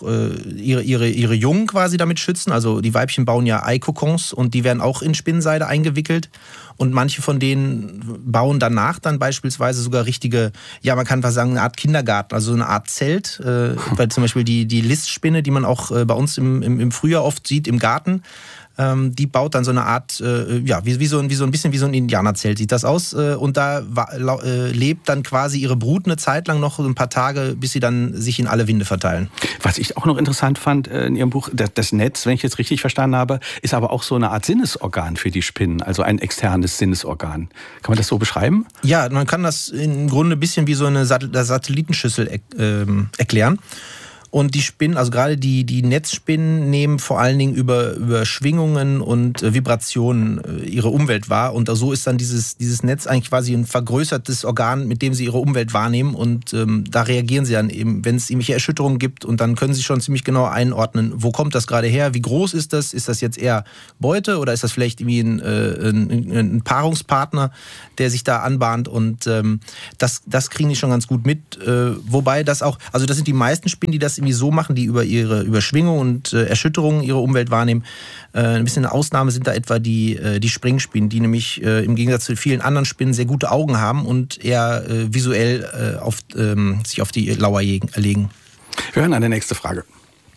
G: ihre Jungen quasi damit schützen. Also die Weibchen bauen ja Eikokons und die werden auch in Spinnenseide eingewickelt. Und manche von denen bauen danach dann beispielsweise sogar richtige, ja man kann fast sagen, eine Art Kindergarten, also eine Art Zelt. Weil zum Beispiel die Listspinne, die man auch bei uns im Frühjahr oft sieht im Garten, die baut dann so eine Art, wie so ein bisschen wie so ein Indianerzelt sieht das aus. Und da lebt dann quasi ihre Brut eine Zeit lang noch, ein paar Tage, bis sie dann sich in alle Winde verteilen.
F: Was ich auch noch interessant fand in Ihrem Buch, das Netz, wenn ich jetzt richtig verstanden habe, ist aber auch so eine Art Sinnesorgan für die Spinnen, also ein externes Sinnesorgan. Kann man das so beschreiben?
G: Ja, man kann das im Grunde ein bisschen wie so eine Satellitenschüssel erklären. Und die Spinnen, also gerade die Netzspinnen, nehmen vor allen Dingen über Schwingungen und Vibrationen ihre Umwelt wahr. Und so ist dann dieses Netz eigentlich quasi ein vergrößertes Organ, mit dem sie ihre Umwelt wahrnehmen. Und da reagieren sie dann eben, wenn es irgendwelche Erschütterungen gibt. Und dann können sie schon ziemlich genau einordnen, wo kommt das gerade her, wie groß ist das? Ist das jetzt eher Beute oder ist das vielleicht irgendwie ein Paarungspartner, der sich da anbahnt? Und das kriegen die schon ganz gut mit. Wobei das auch, also das sind die meisten Spinnen, die das irgendwie so machen, die über Schwingung und Erschütterungen ihre Umwelt wahrnehmen. Ein bisschen eine Ausnahme sind da etwa die Springspinnen, die nämlich im Gegensatz zu vielen anderen Spinnen sehr gute Augen haben und eher visuell sich auf die Lauer legen.
F: Wir hören eine nächste Frage.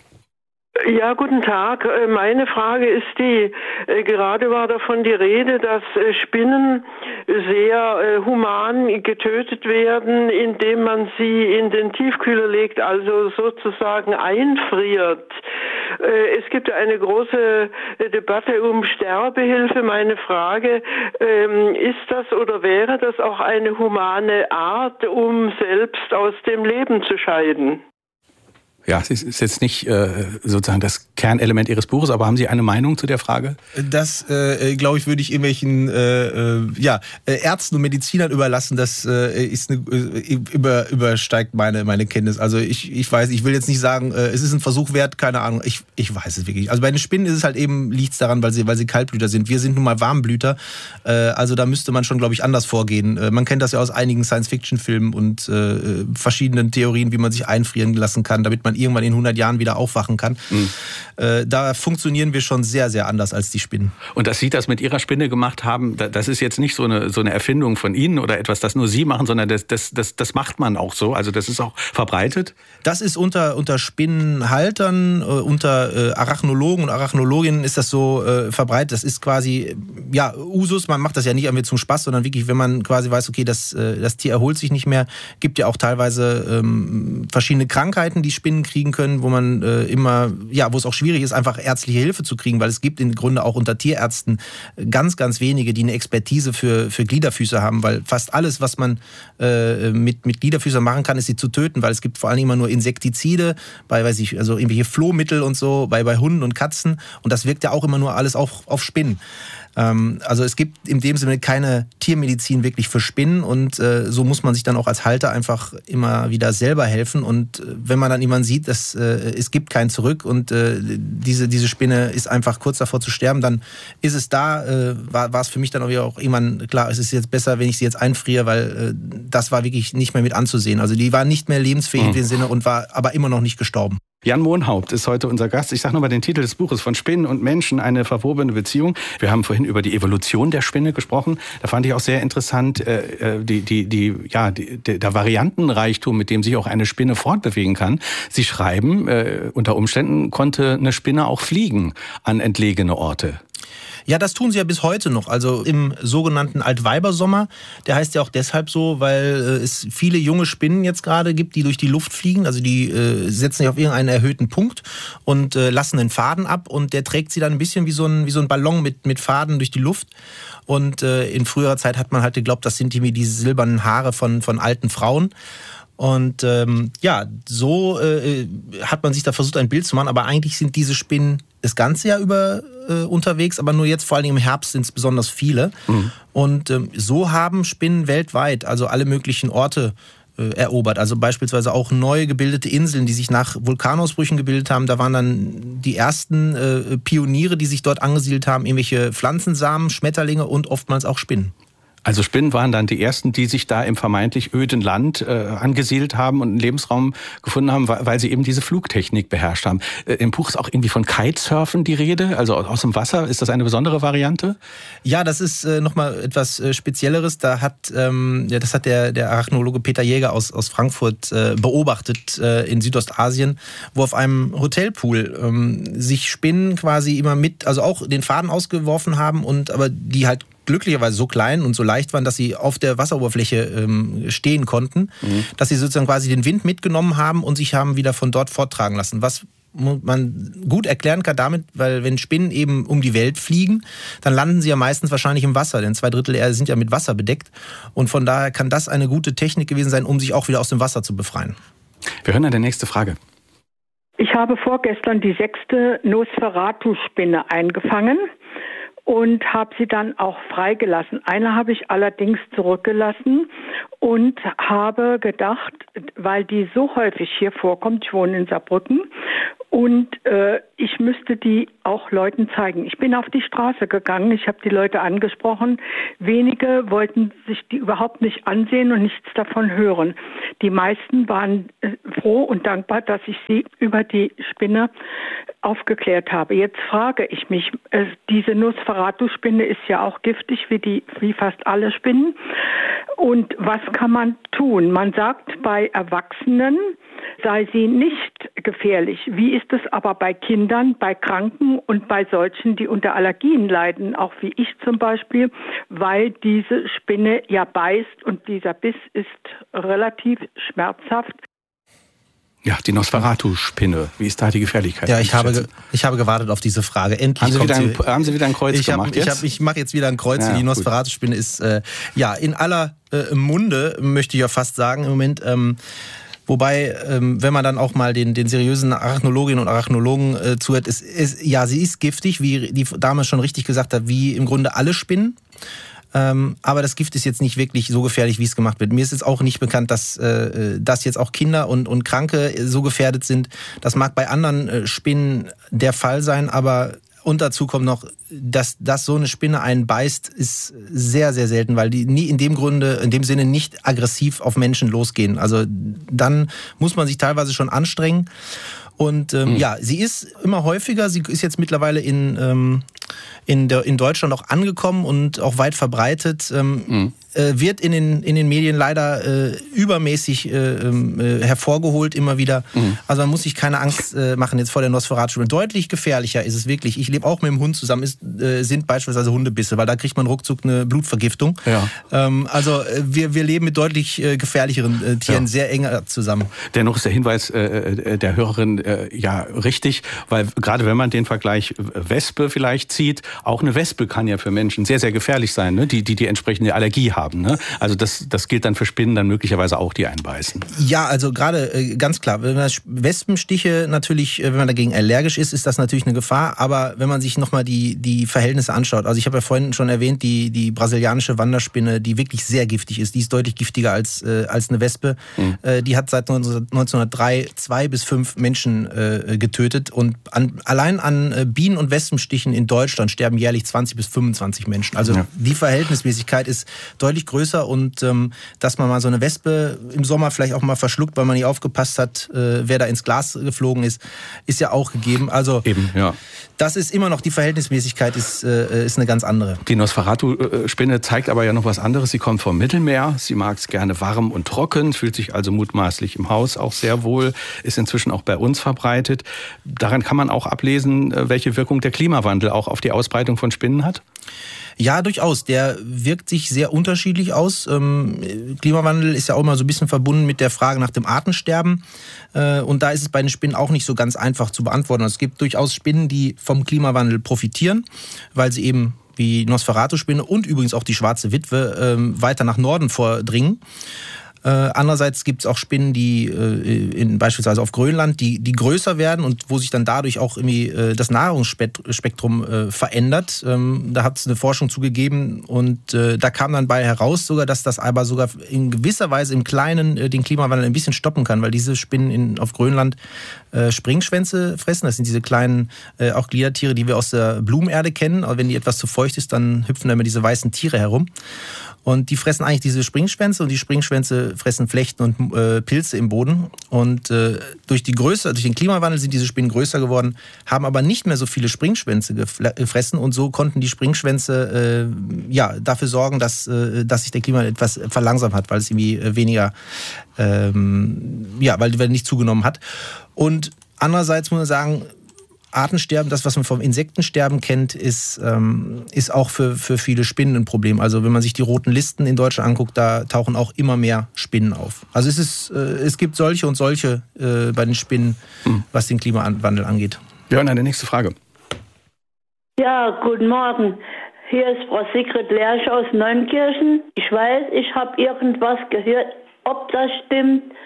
L: Ja, guten Tag. Meine Frage ist die, gerade war davon die Rede, dass Spinnen sehr human getötet werden, indem man sie in den Tiefkühler legt, also sozusagen einfriert. Es gibt eine große Debatte um Sterbehilfe. Meine Frage, ist das oder wäre das auch eine humane Art, um selbst aus dem Leben zu scheiden?
F: Ja, es ist jetzt nicht sozusagen das Kernelement Ihres Buches, aber haben Sie eine Meinung zu der Frage?
G: Das, glaube ich, würde ich irgendwelchen Ärzten und Medizinern überlassen. Das übersteigt meine Kenntnis. Also ich weiß, ich will jetzt nicht sagen, es ist ein Versuch wert, keine Ahnung. Ich weiß es wirklich. Also bei den Spinnen ist es halt eben, liegt es daran, weil sie Kaltblüter sind. Wir sind nun mal Warmblüter. Also da müsste man schon, glaube ich, anders vorgehen. Man kennt das ja aus einigen Science-Fiction-Filmen und verschiedenen Theorien, wie man sich einfrieren lassen kann, damit man irgendwann in 100 Jahren wieder aufwachen kann. Da funktionieren wir schon sehr, sehr anders als die Spinnen.
F: Und dass Sie das mit Ihrer Spinne gemacht haben, das ist jetzt nicht so eine Erfindung von Ihnen oder etwas, das nur Sie machen, sondern das macht man auch so. Also das ist auch verbreitet?
G: Das ist unter Spinnenhaltern, unter Arachnologen und Arachnologinnen ist das so verbreitet. Das ist quasi, ja, Usus. Man macht das ja nicht irgendwie zum Spaß, sondern wirklich, wenn man quasi weiß, okay, das Tier erholt sich nicht mehr. Gibt ja auch teilweise verschiedene Krankheiten, die Spinnen kriegen können, wo man wo es auch schwierig ist, einfach ärztliche Hilfe zu kriegen, weil es gibt im Grunde auch unter Tierärzten ganz, ganz wenige, die eine Expertise für Gliederfüßer haben, weil fast alles, was man mit Gliederfüßern machen kann, ist sie zu töten, weil es gibt vor allem immer nur Insektizide, also irgendwelche Flohmittel und so, bei Hunden und Katzen und das wirkt ja auch immer nur alles auf Spinnen. Also es gibt in dem Sinne keine Tiermedizin wirklich für Spinnen und so muss man sich dann auch als Halter einfach immer wieder selber helfen und wenn man dann irgendwann sieht, dass es gibt kein Zurück und diese Spinne ist einfach kurz davor zu sterben, dann ist es war es für mich dann auch irgendwann klar, es ist jetzt besser, wenn ich sie jetzt einfriere, weil das war wirklich nicht mehr mit anzusehen. Also die war nicht mehr lebensfähig in dem Sinne und war aber immer noch nicht gestorben.
F: Jan Mohnhaupt ist heute unser Gast. Ich sage nochmal den Titel des Buches, Von Spinnen und Menschen, eine verwobene Beziehung. Wir haben vorhin über die Evolution der Spinne gesprochen. Da fand ich auch sehr interessant, der Variantenreichtum, mit dem sich auch eine Spinne fortbewegen kann. Sie schreiben, unter Umständen konnte eine Spinne auch fliegen an entlegene Orte.
G: Ja, das tun sie ja bis heute noch. Also im sogenannten Altweibersommer, der heißt ja auch deshalb so, weil es viele junge Spinnen jetzt gerade gibt, die durch die Luft fliegen. Also die setzen sich auf irgendeinen erhöhten Punkt und lassen einen Faden ab und der trägt sie dann ein bisschen wie so ein Ballon mit Faden durch die Luft. Und in früherer Zeit hat man halt geglaubt, das sind irgendwie diese silbernen Haare von alten Frauen. Und so hat man sich da versucht, ein Bild zu machen. Aber eigentlich sind diese Spinnen das ganze Jahr über unterwegs, aber nur jetzt vor allem im Herbst sind es besonders viele. Mhm. Und so haben Spinnen weltweit, also alle möglichen Orte erobert. Also beispielsweise auch neu gebildete Inseln, die sich nach Vulkanausbrüchen gebildet haben. Da waren dann die ersten Pioniere, die sich dort angesiedelt haben, irgendwelche Pflanzensamen, Schmetterlinge und oftmals auch Spinnen.
F: Also Spinnen waren dann die ersten, die sich da im vermeintlich öden Land angesiedelt haben und einen Lebensraum gefunden haben, weil sie eben diese Flugtechnik beherrscht haben. Im Buch ist auch irgendwie von Kitesurfen die Rede, also aus dem Wasser. Ist das eine besondere Variante?
G: Ja, das ist nochmal etwas Spezielleres. Das hat der Arachnologe Peter Jäger aus Frankfurt beobachtet in Südostasien, wo auf einem Hotelpool sich Spinnen quasi immer also auch den Faden ausgeworfen haben aber die halt glücklicherweise so klein und so leicht waren, dass sie auf der Wasseroberfläche stehen konnten, dass sie sozusagen quasi den Wind mitgenommen haben und sich haben wieder von dort forttragen lassen. Was man gut erklären kann damit, weil wenn Spinnen eben um die Welt fliegen, dann landen sie ja meistens wahrscheinlich im Wasser, denn 2/3 der Erde sind ja mit Wasser bedeckt und von daher kann das eine gute Technik gewesen sein, um sich auch wieder aus dem Wasser zu befreien.
F: Wir hören an die nächste Frage.
J: Ich habe vorgestern die 6. Nosferatu-Spinne eingefangen und habe sie dann auch freigelassen. Eine habe ich allerdings zurückgelassen und habe gedacht, weil die so häufig hier vorkommt, ich wohne in Saarbrücken, und ich müsste die auch Leuten zeigen. Ich bin auf die Straße gegangen, ich habe die Leute angesprochen. Wenige wollten sich die überhaupt nicht ansehen und nichts davon hören. Die meisten waren froh und dankbar, dass ich sie über die Spinne aufgeklärt habe. Jetzt frage ich mich, diese Nosferatu-Spinne ist ja auch giftig wie fast alle Spinnen. Und was kann man tun? Man sagt, bei Erwachsenen sei sie nicht gefährlich. Wie ist es aber bei Kindern, bei Kranken und bei solchen, die unter Allergien leiden, auch wie ich zum Beispiel, weil diese Spinne ja beißt und dieser Biss ist relativ schmerzhaft.
F: Ja, die Nosferatu-Spinne. Wie ist da die Gefährlichkeit?
G: Ja, ich habe gewartet auf diese Frage. Endlich
F: haben Sie wieder ein Kreuz gemacht jetzt?
G: Ich mache jetzt wieder ein Kreuz. Ja, die Nosferatu-Spinne ist in aller Munde, möchte ich ja fast sagen im Moment. Wobei, wenn man dann auch mal den seriösen Arachnologinnen und Arachnologen zuhört, sie ist giftig, wie die Dame schon richtig gesagt hat, wie im Grunde alle Spinnen. Aber das Gift ist jetzt nicht wirklich so gefährlich, wie es gemacht wird. Mir ist jetzt auch nicht bekannt, dass jetzt auch Kinder und Kranke so gefährdet sind. Das mag bei anderen Spinnen der Fall sein, aber und dazu kommt noch, dass so eine Spinne einen beißt, ist sehr, sehr selten, weil die nie in dem Sinne nicht aggressiv auf Menschen losgehen. Also dann muss man sich teilweise schon anstrengen. Und sie ist immer häufiger. Sie ist jetzt mittlerweile in Deutschland auch angekommen und auch weit verbreitet. Wird in den Medien leider übermäßig hervorgeholt immer wieder. Also man muss sich keine Angst machen jetzt vor der Nosferatu. Deutlich gefährlicher ist es wirklich. Ich lebe auch mit dem Hund zusammen, sind beispielsweise Hundebisse, weil da kriegt man ruckzuck eine Blutvergiftung. Ja. Also wir leben mit deutlich gefährlicheren Tieren sehr eng zusammen.
F: Dennoch ist der Hinweis der Hörerin richtig, weil gerade wenn man den Vergleich Wespe vielleicht zieht, auch eine Wespe kann ja für Menschen sehr, sehr gefährlich sein, ne? die entsprechende Allergie haben. Ne? Also das gilt dann für Spinnen dann möglicherweise auch, die einbeißen.
G: Ja, also gerade ganz klar, wenn man Wespenstiche natürlich, wenn man dagegen allergisch ist das natürlich eine Gefahr, aber wenn man sich nochmal die Verhältnisse anschaut, also ich habe ja vorhin schon erwähnt, die brasilianische Wanderspinne, die wirklich sehr giftig ist, die ist deutlich giftiger als eine Wespe, die hat seit 1903 2 bis 5 Menschen getötet und allein an Bienen- und Wespenstichen in Deutschland sterben jährlich 20 bis 25 Menschen. Also die Verhältnismäßigkeit ist deutlich größer und dass man mal so eine Wespe im Sommer vielleicht auch mal verschluckt, weil man nicht aufgepasst hat, wer da ins Glas geflogen ist ja auch gegeben. Also das ist immer noch, die Verhältnismäßigkeit ist eine ganz andere.
F: Die Nosferatu-Spinne zeigt aber ja noch was anderes. Sie kommt vom Mittelmeer, sie mag es gerne warm und trocken, fühlt sich also mutmaßlich im Haus auch sehr wohl, ist inzwischen auch bei uns verbreitet. Daran kann man auch ablesen, welche Wirkung der Klimawandel auch auf die Ausbreitung von Spinnen hat?
G: Ja, durchaus. Der wirkt sich sehr unterschiedlich aus. Klimawandel ist ja auch immer so ein bisschen verbunden mit der Frage nach dem Artensterben. Und da ist es bei den Spinnen auch nicht so ganz einfach zu beantworten. Es gibt durchaus Spinnen, die vom Klimawandel profitieren, weil sie eben wie Nosferatu-Spinne und übrigens auch die schwarze Witwe weiter nach Norden vordringen. Andererseits gibt es auch Spinnen, die beispielsweise auf Grönland, die größer werden und wo sich dann dadurch auch irgendwie das Nahrungsspektrum verändert. Da hat es eine Forschung zugegeben und da kam dann bei heraus sogar, dass das aber sogar in gewisser Weise im Kleinen den Klimawandel ein bisschen stoppen kann, weil diese Spinnen auf Grönland Springschwänze fressen. Das sind diese kleinen auch Gliedertiere, die wir aus der Blumenerde kennen. Aber wenn die etwas zu feucht ist, dann hüpfen da immer diese weißen Tiere herum. Und die fressen eigentlich diese Springschwänze und die Springschwänze fressen Flechten und Pilze im Boden. Und durch den Klimawandel sind diese Spinnen größer geworden, haben aber nicht mehr so viele Springschwänze gefressen. Und so konnten die Springschwänze dafür sorgen, dass sich der Klimawandel etwas verlangsamt hat, weil es irgendwie weniger, weil die nicht zugenommen hat. Und andererseits muss man sagen, Artensterben, das, was man vom Insektensterben kennt, ist auch für viele Spinnen ein Problem. Also wenn man sich die roten Listen in Deutschland anguckt, da tauchen auch immer mehr Spinnen auf. Also es gibt solche und solche bei den Spinnen, was den Klimawandel angeht.
F: Björn, eine nächste Frage.
M: Ja, guten Morgen. Hier ist Frau Sigrid Lersch aus Neunkirchen. Ich weiß, ich habe irgendwas gehört, ob das stimmt.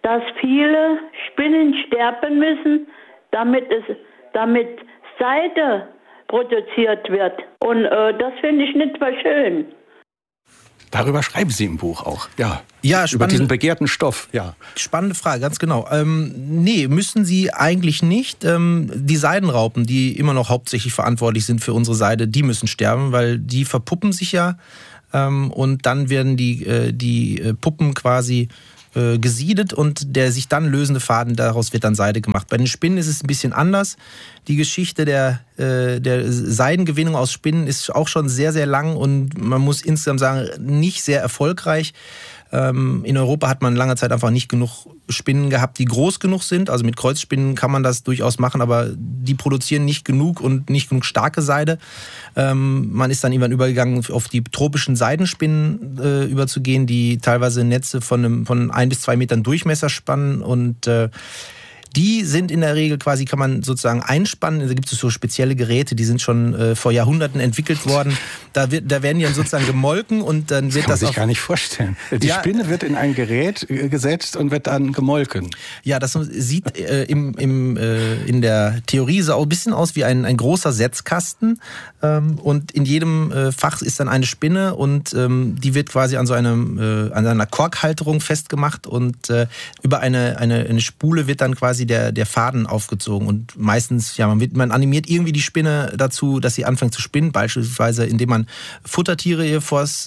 M: dass viele Spinnen sterben müssen, damit Seide produziert wird. Und das finde ich nicht mal schön.
F: Darüber schreiben Sie im Buch auch, ja.
G: Ja,
F: über diesen begehrten Stoff, ja.
G: Spannende Frage, ganz genau. Nee, müssen sie eigentlich nicht. Die Seidenraupen, die immer noch hauptsächlich verantwortlich sind für unsere Seide, die müssen sterben, weil die verpuppen sich ja und dann werden die Puppen quasi gesiedet und der sich dann lösende Faden, daraus wird dann Seide gemacht. Bei den Spinnen ist es ein bisschen anders. Die Geschichte der Seidengewinnung aus Spinnen ist auch schon sehr, sehr lang und man muss insgesamt sagen, nicht sehr erfolgreich. In Europa hat man lange Zeit einfach nicht genug Spinnen gehabt, die groß genug sind. Also mit Kreuzspinnen kann man das durchaus machen, aber die produzieren nicht genug und nicht genug starke Seide. Man ist dann irgendwann übergegangen, auf die tropischen Seidenspinnen überzugehen, die teilweise Netze von 1 bis 2 Metern Durchmesser spannen und die sind in der Regel quasi, kann man sozusagen einspannen. Da gibt es so spezielle Geräte, die sind schon vor Jahrhunderten entwickelt worden. Da werden die dann sozusagen gemolken und dann wird das.
F: Kann man sich gar nicht vorstellen. Die Spinne wird in ein Gerät gesetzt und wird dann gemolken. Ja,
G: das sieht in der Theorie so ein bisschen aus wie ein großer Setzkasten. Und in jedem Fach ist dann eine Spinne und die wird quasi an einer Korkhalterung festgemacht und über eine Spule wird dann quasi der Faden aufgezogen und meistens, ja, man animiert irgendwie die Spinne dazu, dass sie anfängt zu spinnen, beispielsweise indem man Futtertiere ihr vors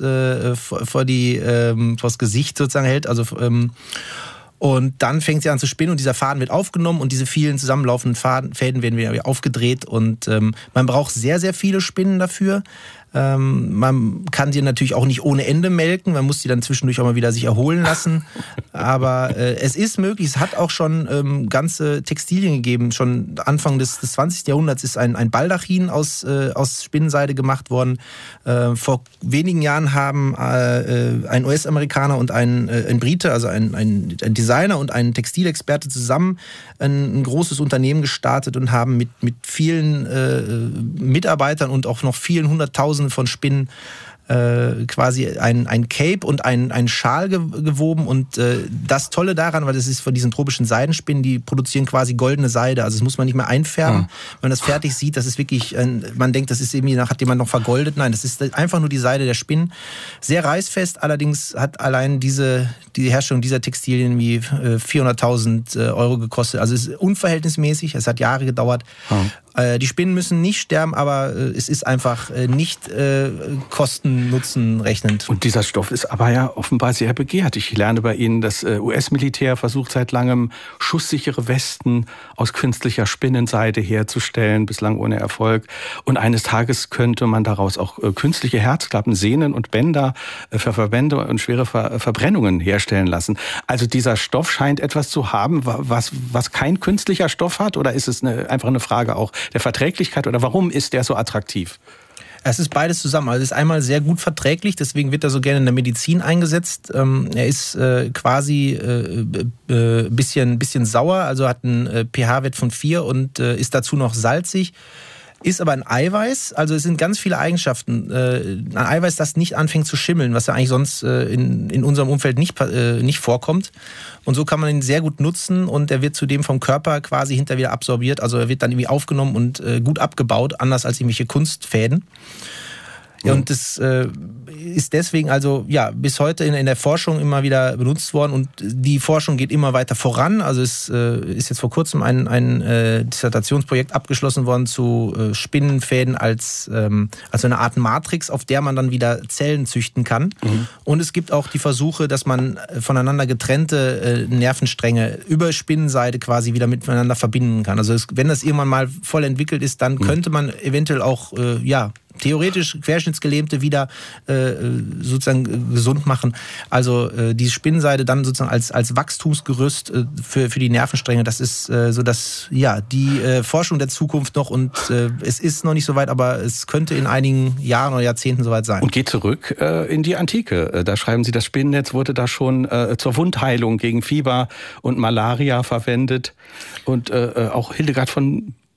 G: Gesicht sozusagen hält, also und dann fängt sie an zu spinnen und dieser Faden wird aufgenommen und diese vielen zusammenlaufenden Fäden werden wieder aufgedreht und man braucht sehr, sehr viele Spinnen dafür. Man kann die natürlich auch nicht ohne Ende melken, man muss die dann zwischendurch auch mal wieder sich erholen lassen, aber es ist möglich, es hat auch schon ganze Textilien gegeben, schon Anfang des 20. Jahrhunderts ist ein Baldachin aus Spinnenseide gemacht worden. Vor wenigen Jahren haben ein US-Amerikaner und ein Brite, also ein Designer und ein Textilexperte zusammen ein großes Unternehmen gestartet und haben mit vielen Mitarbeitern und auch noch vielen Hunderttausenden von Spinnen quasi ein Cape und ein Schal gewoben und das Tolle daran, weil das ist von diesen tropischen Seidenspinnen, die produzieren quasi goldene Seide, also das muss man nicht mehr einfärben. Wenn man das fertig sieht, das ist wirklich, man denkt, das ist irgendwie, hat jemand noch vergoldet. Nein, das ist einfach nur die Seide der Spinnen. Sehr reißfest, allerdings hat allein die Herstellung dieser Textilien wie 400.000 Euro gekostet. Also es ist unverhältnismäßig, es hat Jahre gedauert. Die Spinnen müssen nicht sterben, aber es ist einfach nicht Kosten-Nutzen rechnend.
F: Und dieser Stoff ist aber ja offenbar sehr begehrt. Ich lerne bei Ihnen, das US-Militär versucht seit langem, schusssichere Westen aus künstlicher Spinnenseide herzustellen, bislang ohne Erfolg. Und eines Tages könnte man daraus auch künstliche Herzklappen, Sehnen und Bänder für Verbände und schwere Verbrennungen herstellen lassen. Also dieser Stoff scheint etwas zu haben, was kein künstlicher Stoff hat? Oder ist es einfach eine Frage auch der Verträglichkeit oder warum ist der so attraktiv?
G: Es ist beides zusammen. Also es ist einmal sehr gut verträglich, deswegen wird er so gerne in der Medizin eingesetzt. Er ist quasi bisschen sauer, also hat einen pH-Wert von 4 und ist dazu noch salzig. Ist aber ein Eiweiß, also es sind ganz viele Eigenschaften. Ein Eiweiß, das nicht anfängt zu schimmeln, was ja eigentlich sonst in unserem Umfeld nicht vorkommt. Und so kann man ihn sehr gut nutzen und er wird zudem vom Körper quasi hinterher wieder absorbiert. Also er wird dann irgendwie aufgenommen und gut abgebaut, anders als irgendwelche Kunstfäden. Ja, und das ist deswegen also ja bis heute in der Forschung immer wieder benutzt worden und die Forschung geht immer weiter voran. Also es ist jetzt vor kurzem ein Dissertationsprojekt abgeschlossen worden zu Spinnenfäden als eine Art Matrix, auf der man dann wieder Zellen züchten kann. Und es gibt auch die Versuche, dass man voneinander getrennte Nervenstränge über Spinnenseide quasi wieder miteinander verbinden kann. Also wenn das irgendwann mal voll entwickelt ist, dann könnte man eventuell auch theoretisch Querschnittsgelähmte wieder sozusagen gesund machen. Also die Spinnenseide dann sozusagen als Wachstumsgerüst für die Nervenstränge, das ist so dass die Forschung der Zukunft noch und es ist noch nicht so weit, aber es könnte in einigen Jahren oder Jahrzehnten soweit sein.
F: Und geht zurück in die Antike. Da schreiben Sie, das Spinnennetz wurde da schon zur Wundheilung gegen Fieber und Malaria verwendet und auch Hildegard von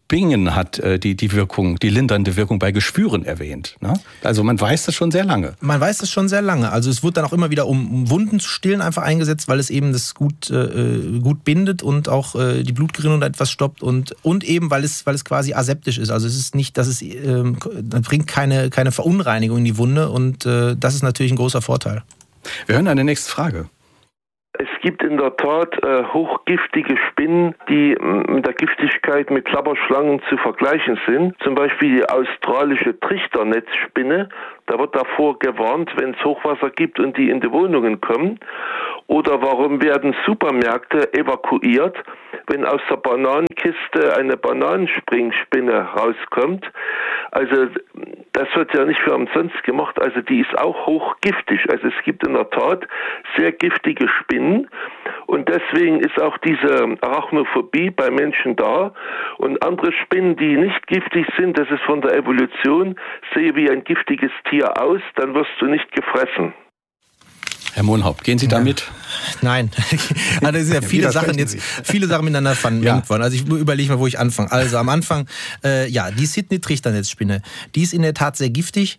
F: Bingen hat die Wirkung, die lindernde Wirkung bei Geschwüren erwähnt. Ne? Also man weiß das schon sehr lange.
G: Man weiß das schon sehr lange. Also es wird dann auch immer wieder, um Wunden zu stillen, einfach eingesetzt, weil es eben das gut bindet und auch die Blutgerinnung etwas stoppt und eben, weil es quasi aseptisch ist. Also es ist nicht, das bringt keine Verunreinigung in die Wunde und das ist natürlich ein großer Vorteil.
F: Wir hören eine nächste Frage.
N: Es gibt in der Tat hochgiftige Spinnen, die mit der Giftigkeit mit Klapperschlangen zu vergleichen sind. Zum Beispiel die australische Trichternetzspinne. Da wird davor gewarnt, wenn es Hochwasser gibt und die in die Wohnungen kommen. Oder warum werden Supermärkte evakuiert, wenn aus der Bananenkiste eine Bananenspringspinne rauskommt? Also das wird ja nicht für umsonst gemacht. Also die ist auch hochgiftig. Also es gibt in der Tat sehr giftige Spinnen. Und deswegen ist auch diese Arachnophobie bei Menschen da. Und andere Spinnen, die nicht giftig sind, das ist von der Evolution, sehe wie ein giftiges Tier aus, dann wirst du nicht gefressen.
F: Herr Mohnhaupt, gehen Sie damit?
G: Nein, also es sind ja viele Sachen miteinander vermengt worden. Also ich überlege mal, wo ich anfange. Also am Anfang, die Sydney-Trichternetzspinne, die ist in der Tat sehr giftig.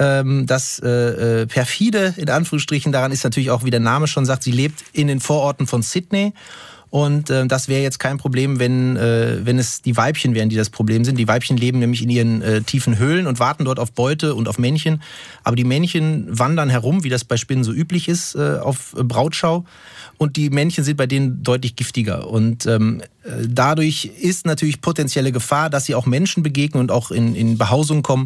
G: Das perfide, in Anführungsstrichen, daran ist natürlich auch, wie der Name schon sagt, sie lebt in den Vororten von Sydney. Und das wäre jetzt kein Problem, wenn es die Weibchen wären, die das Problem sind. Die Weibchen leben nämlich in ihren tiefen Höhlen und warten dort auf Beute und auf Männchen. Aber die Männchen wandern herum, wie das bei Spinnen so üblich ist, auf Brautschau. Und die Männchen sind bei denen deutlich giftiger. Und dadurch ist natürlich potenzielle Gefahr, dass sie auch Menschen begegnen und auch in Behausung kommen.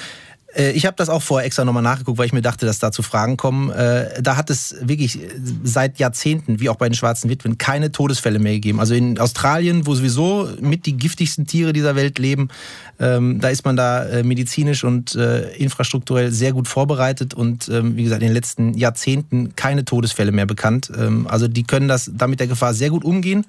G: Ich habe das auch vorher extra nochmal nachgeguckt, weil ich mir dachte, dass da zu Fragen kommen. Da hat es wirklich seit Jahrzehnten, wie auch bei den schwarzen Witwen, keine Todesfälle mehr gegeben. Also in Australien, wo sowieso mit die giftigsten Tiere dieser Welt leben, da ist man da medizinisch und infrastrukturell sehr gut vorbereitet und wie gesagt, in den letzten Jahrzehnten keine Todesfälle mehr bekannt. Also die können da mit der Gefahr sehr gut umgehen.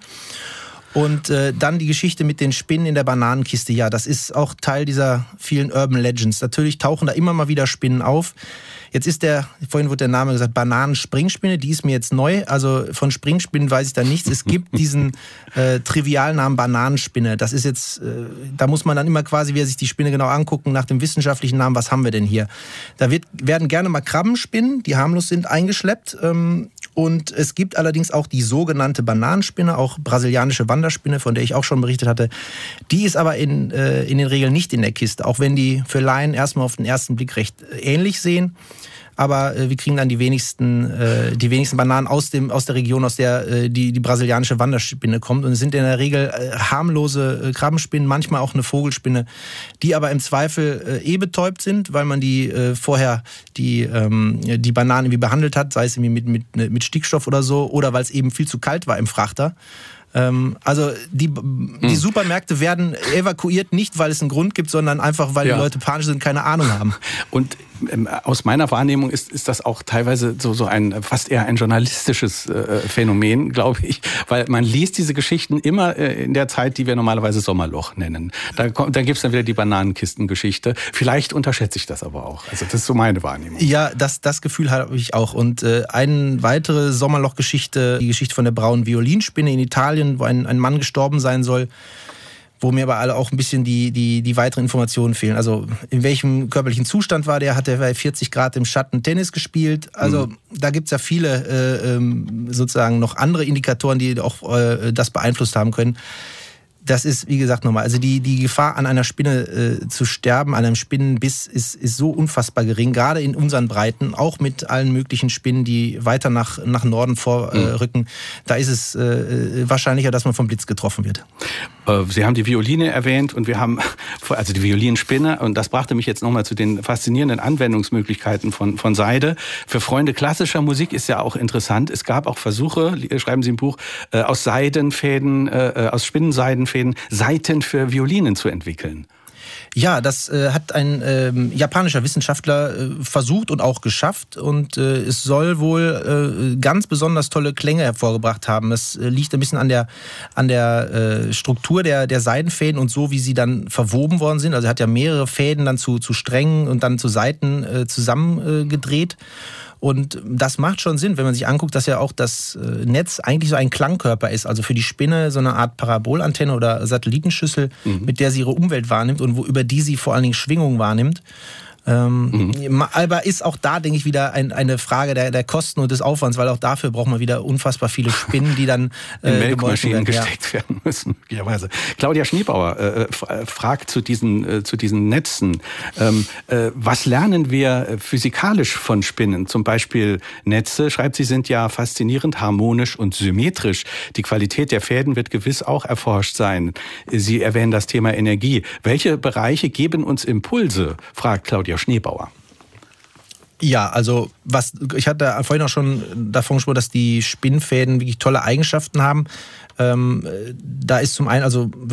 G: Und dann die Geschichte mit den Spinnen in der Bananenkiste. Ja, das ist auch Teil dieser vielen Urban Legends. Natürlich tauchen da immer mal wieder Spinnen auf. Jetzt ist vorhin wurde der Name gesagt, Bananenspringspinne, die ist mir jetzt neu. Also von Springspinnen weiß ich da nichts. Es gibt diesen Trivialnamen Bananenspinne. Das ist jetzt, da muss man dann immer quasi, wer sich die Spinne genau angucken, nach dem wissenschaftlichen Namen, was haben wir denn hier? Da werden gerne mal Krabbenspinnen, die harmlos sind, eingeschleppt. Und es gibt allerdings auch die sogenannte Bananenspinne, auch brasilianische Wanderspinne, von der ich auch schon berichtet hatte. Die ist aber in den Regeln nicht in der Kiste, auch wenn die für Laien erstmal auf den ersten Blick recht ähnlich sehen. Aber wir kriegen dann die wenigsten Bananen aus der Region, aus der die brasilianische Wanderspinne kommt. Und es sind in der Regel harmlose Krabbenspinnen, manchmal auch eine Vogelspinne, die aber im Zweifel betäubt sind, weil man die vorher die Bananen irgendwie behandelt hat, sei es irgendwie mit Stickstoff oder so, oder weil es eben viel zu kalt war im Frachter. Also die Supermärkte werden evakuiert, nicht weil es einen Grund gibt, sondern einfach, weil die Leute panisch sind und keine Ahnung haben.
F: Und aus meiner Wahrnehmung ist das auch teilweise so fast eher ein journalistisches Phänomen, glaube ich, weil man liest diese Geschichten immer in der Zeit, die wir normalerweise Sommerloch nennen. Da gibt es dann wieder die Bananenkistengeschichte. Vielleicht unterschätze ich das aber auch. Also das ist so meine Wahrnehmung.
G: Ja, das Gefühl habe ich auch. Und eine weitere Sommerlochgeschichte, die Geschichte von der braunen Violinspinne in Italien, wo ein Mann gestorben sein soll, wo mir aber alle auch ein bisschen die weiteren Informationen fehlen. Also in welchem körperlichen Zustand war der? Hat er bei 40 Grad im Schatten Tennis gespielt? Also da gibt's ja viele sozusagen noch andere Indikatoren, die auch das beeinflusst haben können. Das ist, wie gesagt, nochmal, also die Gefahr, an einer Spinne zu sterben, an einem Spinnenbiss, ist so unfassbar gering, gerade in unseren Breiten, auch mit allen möglichen Spinnen, die weiter nach Norden vorrücken. Da ist es wahrscheinlicher, dass man vom Blitz getroffen wird.
F: Sie haben die Violine erwähnt und wir haben, also die Violinspinne, und das brachte mich jetzt nochmal zu den faszinierenden Anwendungsmöglichkeiten von Seide. Für Freunde klassischer Musik ist ja auch interessant. Es gab auch Versuche, schreiben Sie im Buch, aus Seidenfäden, aus Spinnenseidenfäden, Saiten für Violinen zu entwickeln.
G: Ja, das hat ein japanischer Wissenschaftler versucht und auch geschafft. Und es soll wohl ganz besonders tolle Klänge hervorgebracht haben. Es liegt ein bisschen an der Struktur der Seidenfäden und so, wie sie dann verwoben worden sind. Also er hat ja mehrere Fäden dann zu Strängen und dann zu Saiten zusammengedreht. Und das macht schon Sinn, wenn man sich anguckt, dass ja auch das Netz eigentlich so ein Klangkörper ist. Also für die Spinne so eine Art Parabolantenne oder Satellitenschüssel, mit der sie ihre Umwelt wahrnimmt und über die sie vor allen Dingen Schwingungen wahrnimmt. Aber ist auch da, denke ich, wieder eine Frage der Kosten und des Aufwands, weil auch dafür braucht man wieder unfassbar viele Spinnen, die dann
F: in Melkmaschinen gesteckt werden müssen, möglicherweise. Claudia Schneebauer fragt zu diesen Netzen, was lernen wir physikalisch von Spinnen? Zum Beispiel Netze, schreibt sie, sind ja faszinierend harmonisch und symmetrisch. Die Qualität der Fäden wird gewiss auch erforscht sein. Sie erwähnen das Thema Energie. Welche Bereiche geben uns Impulse, fragt Claudia Schneebauer.
G: Ja, also ich hatte vorhin auch schon davon gesprochen, dass die Spinnfäden wirklich tolle Eigenschaften haben. Da ist zum einen, also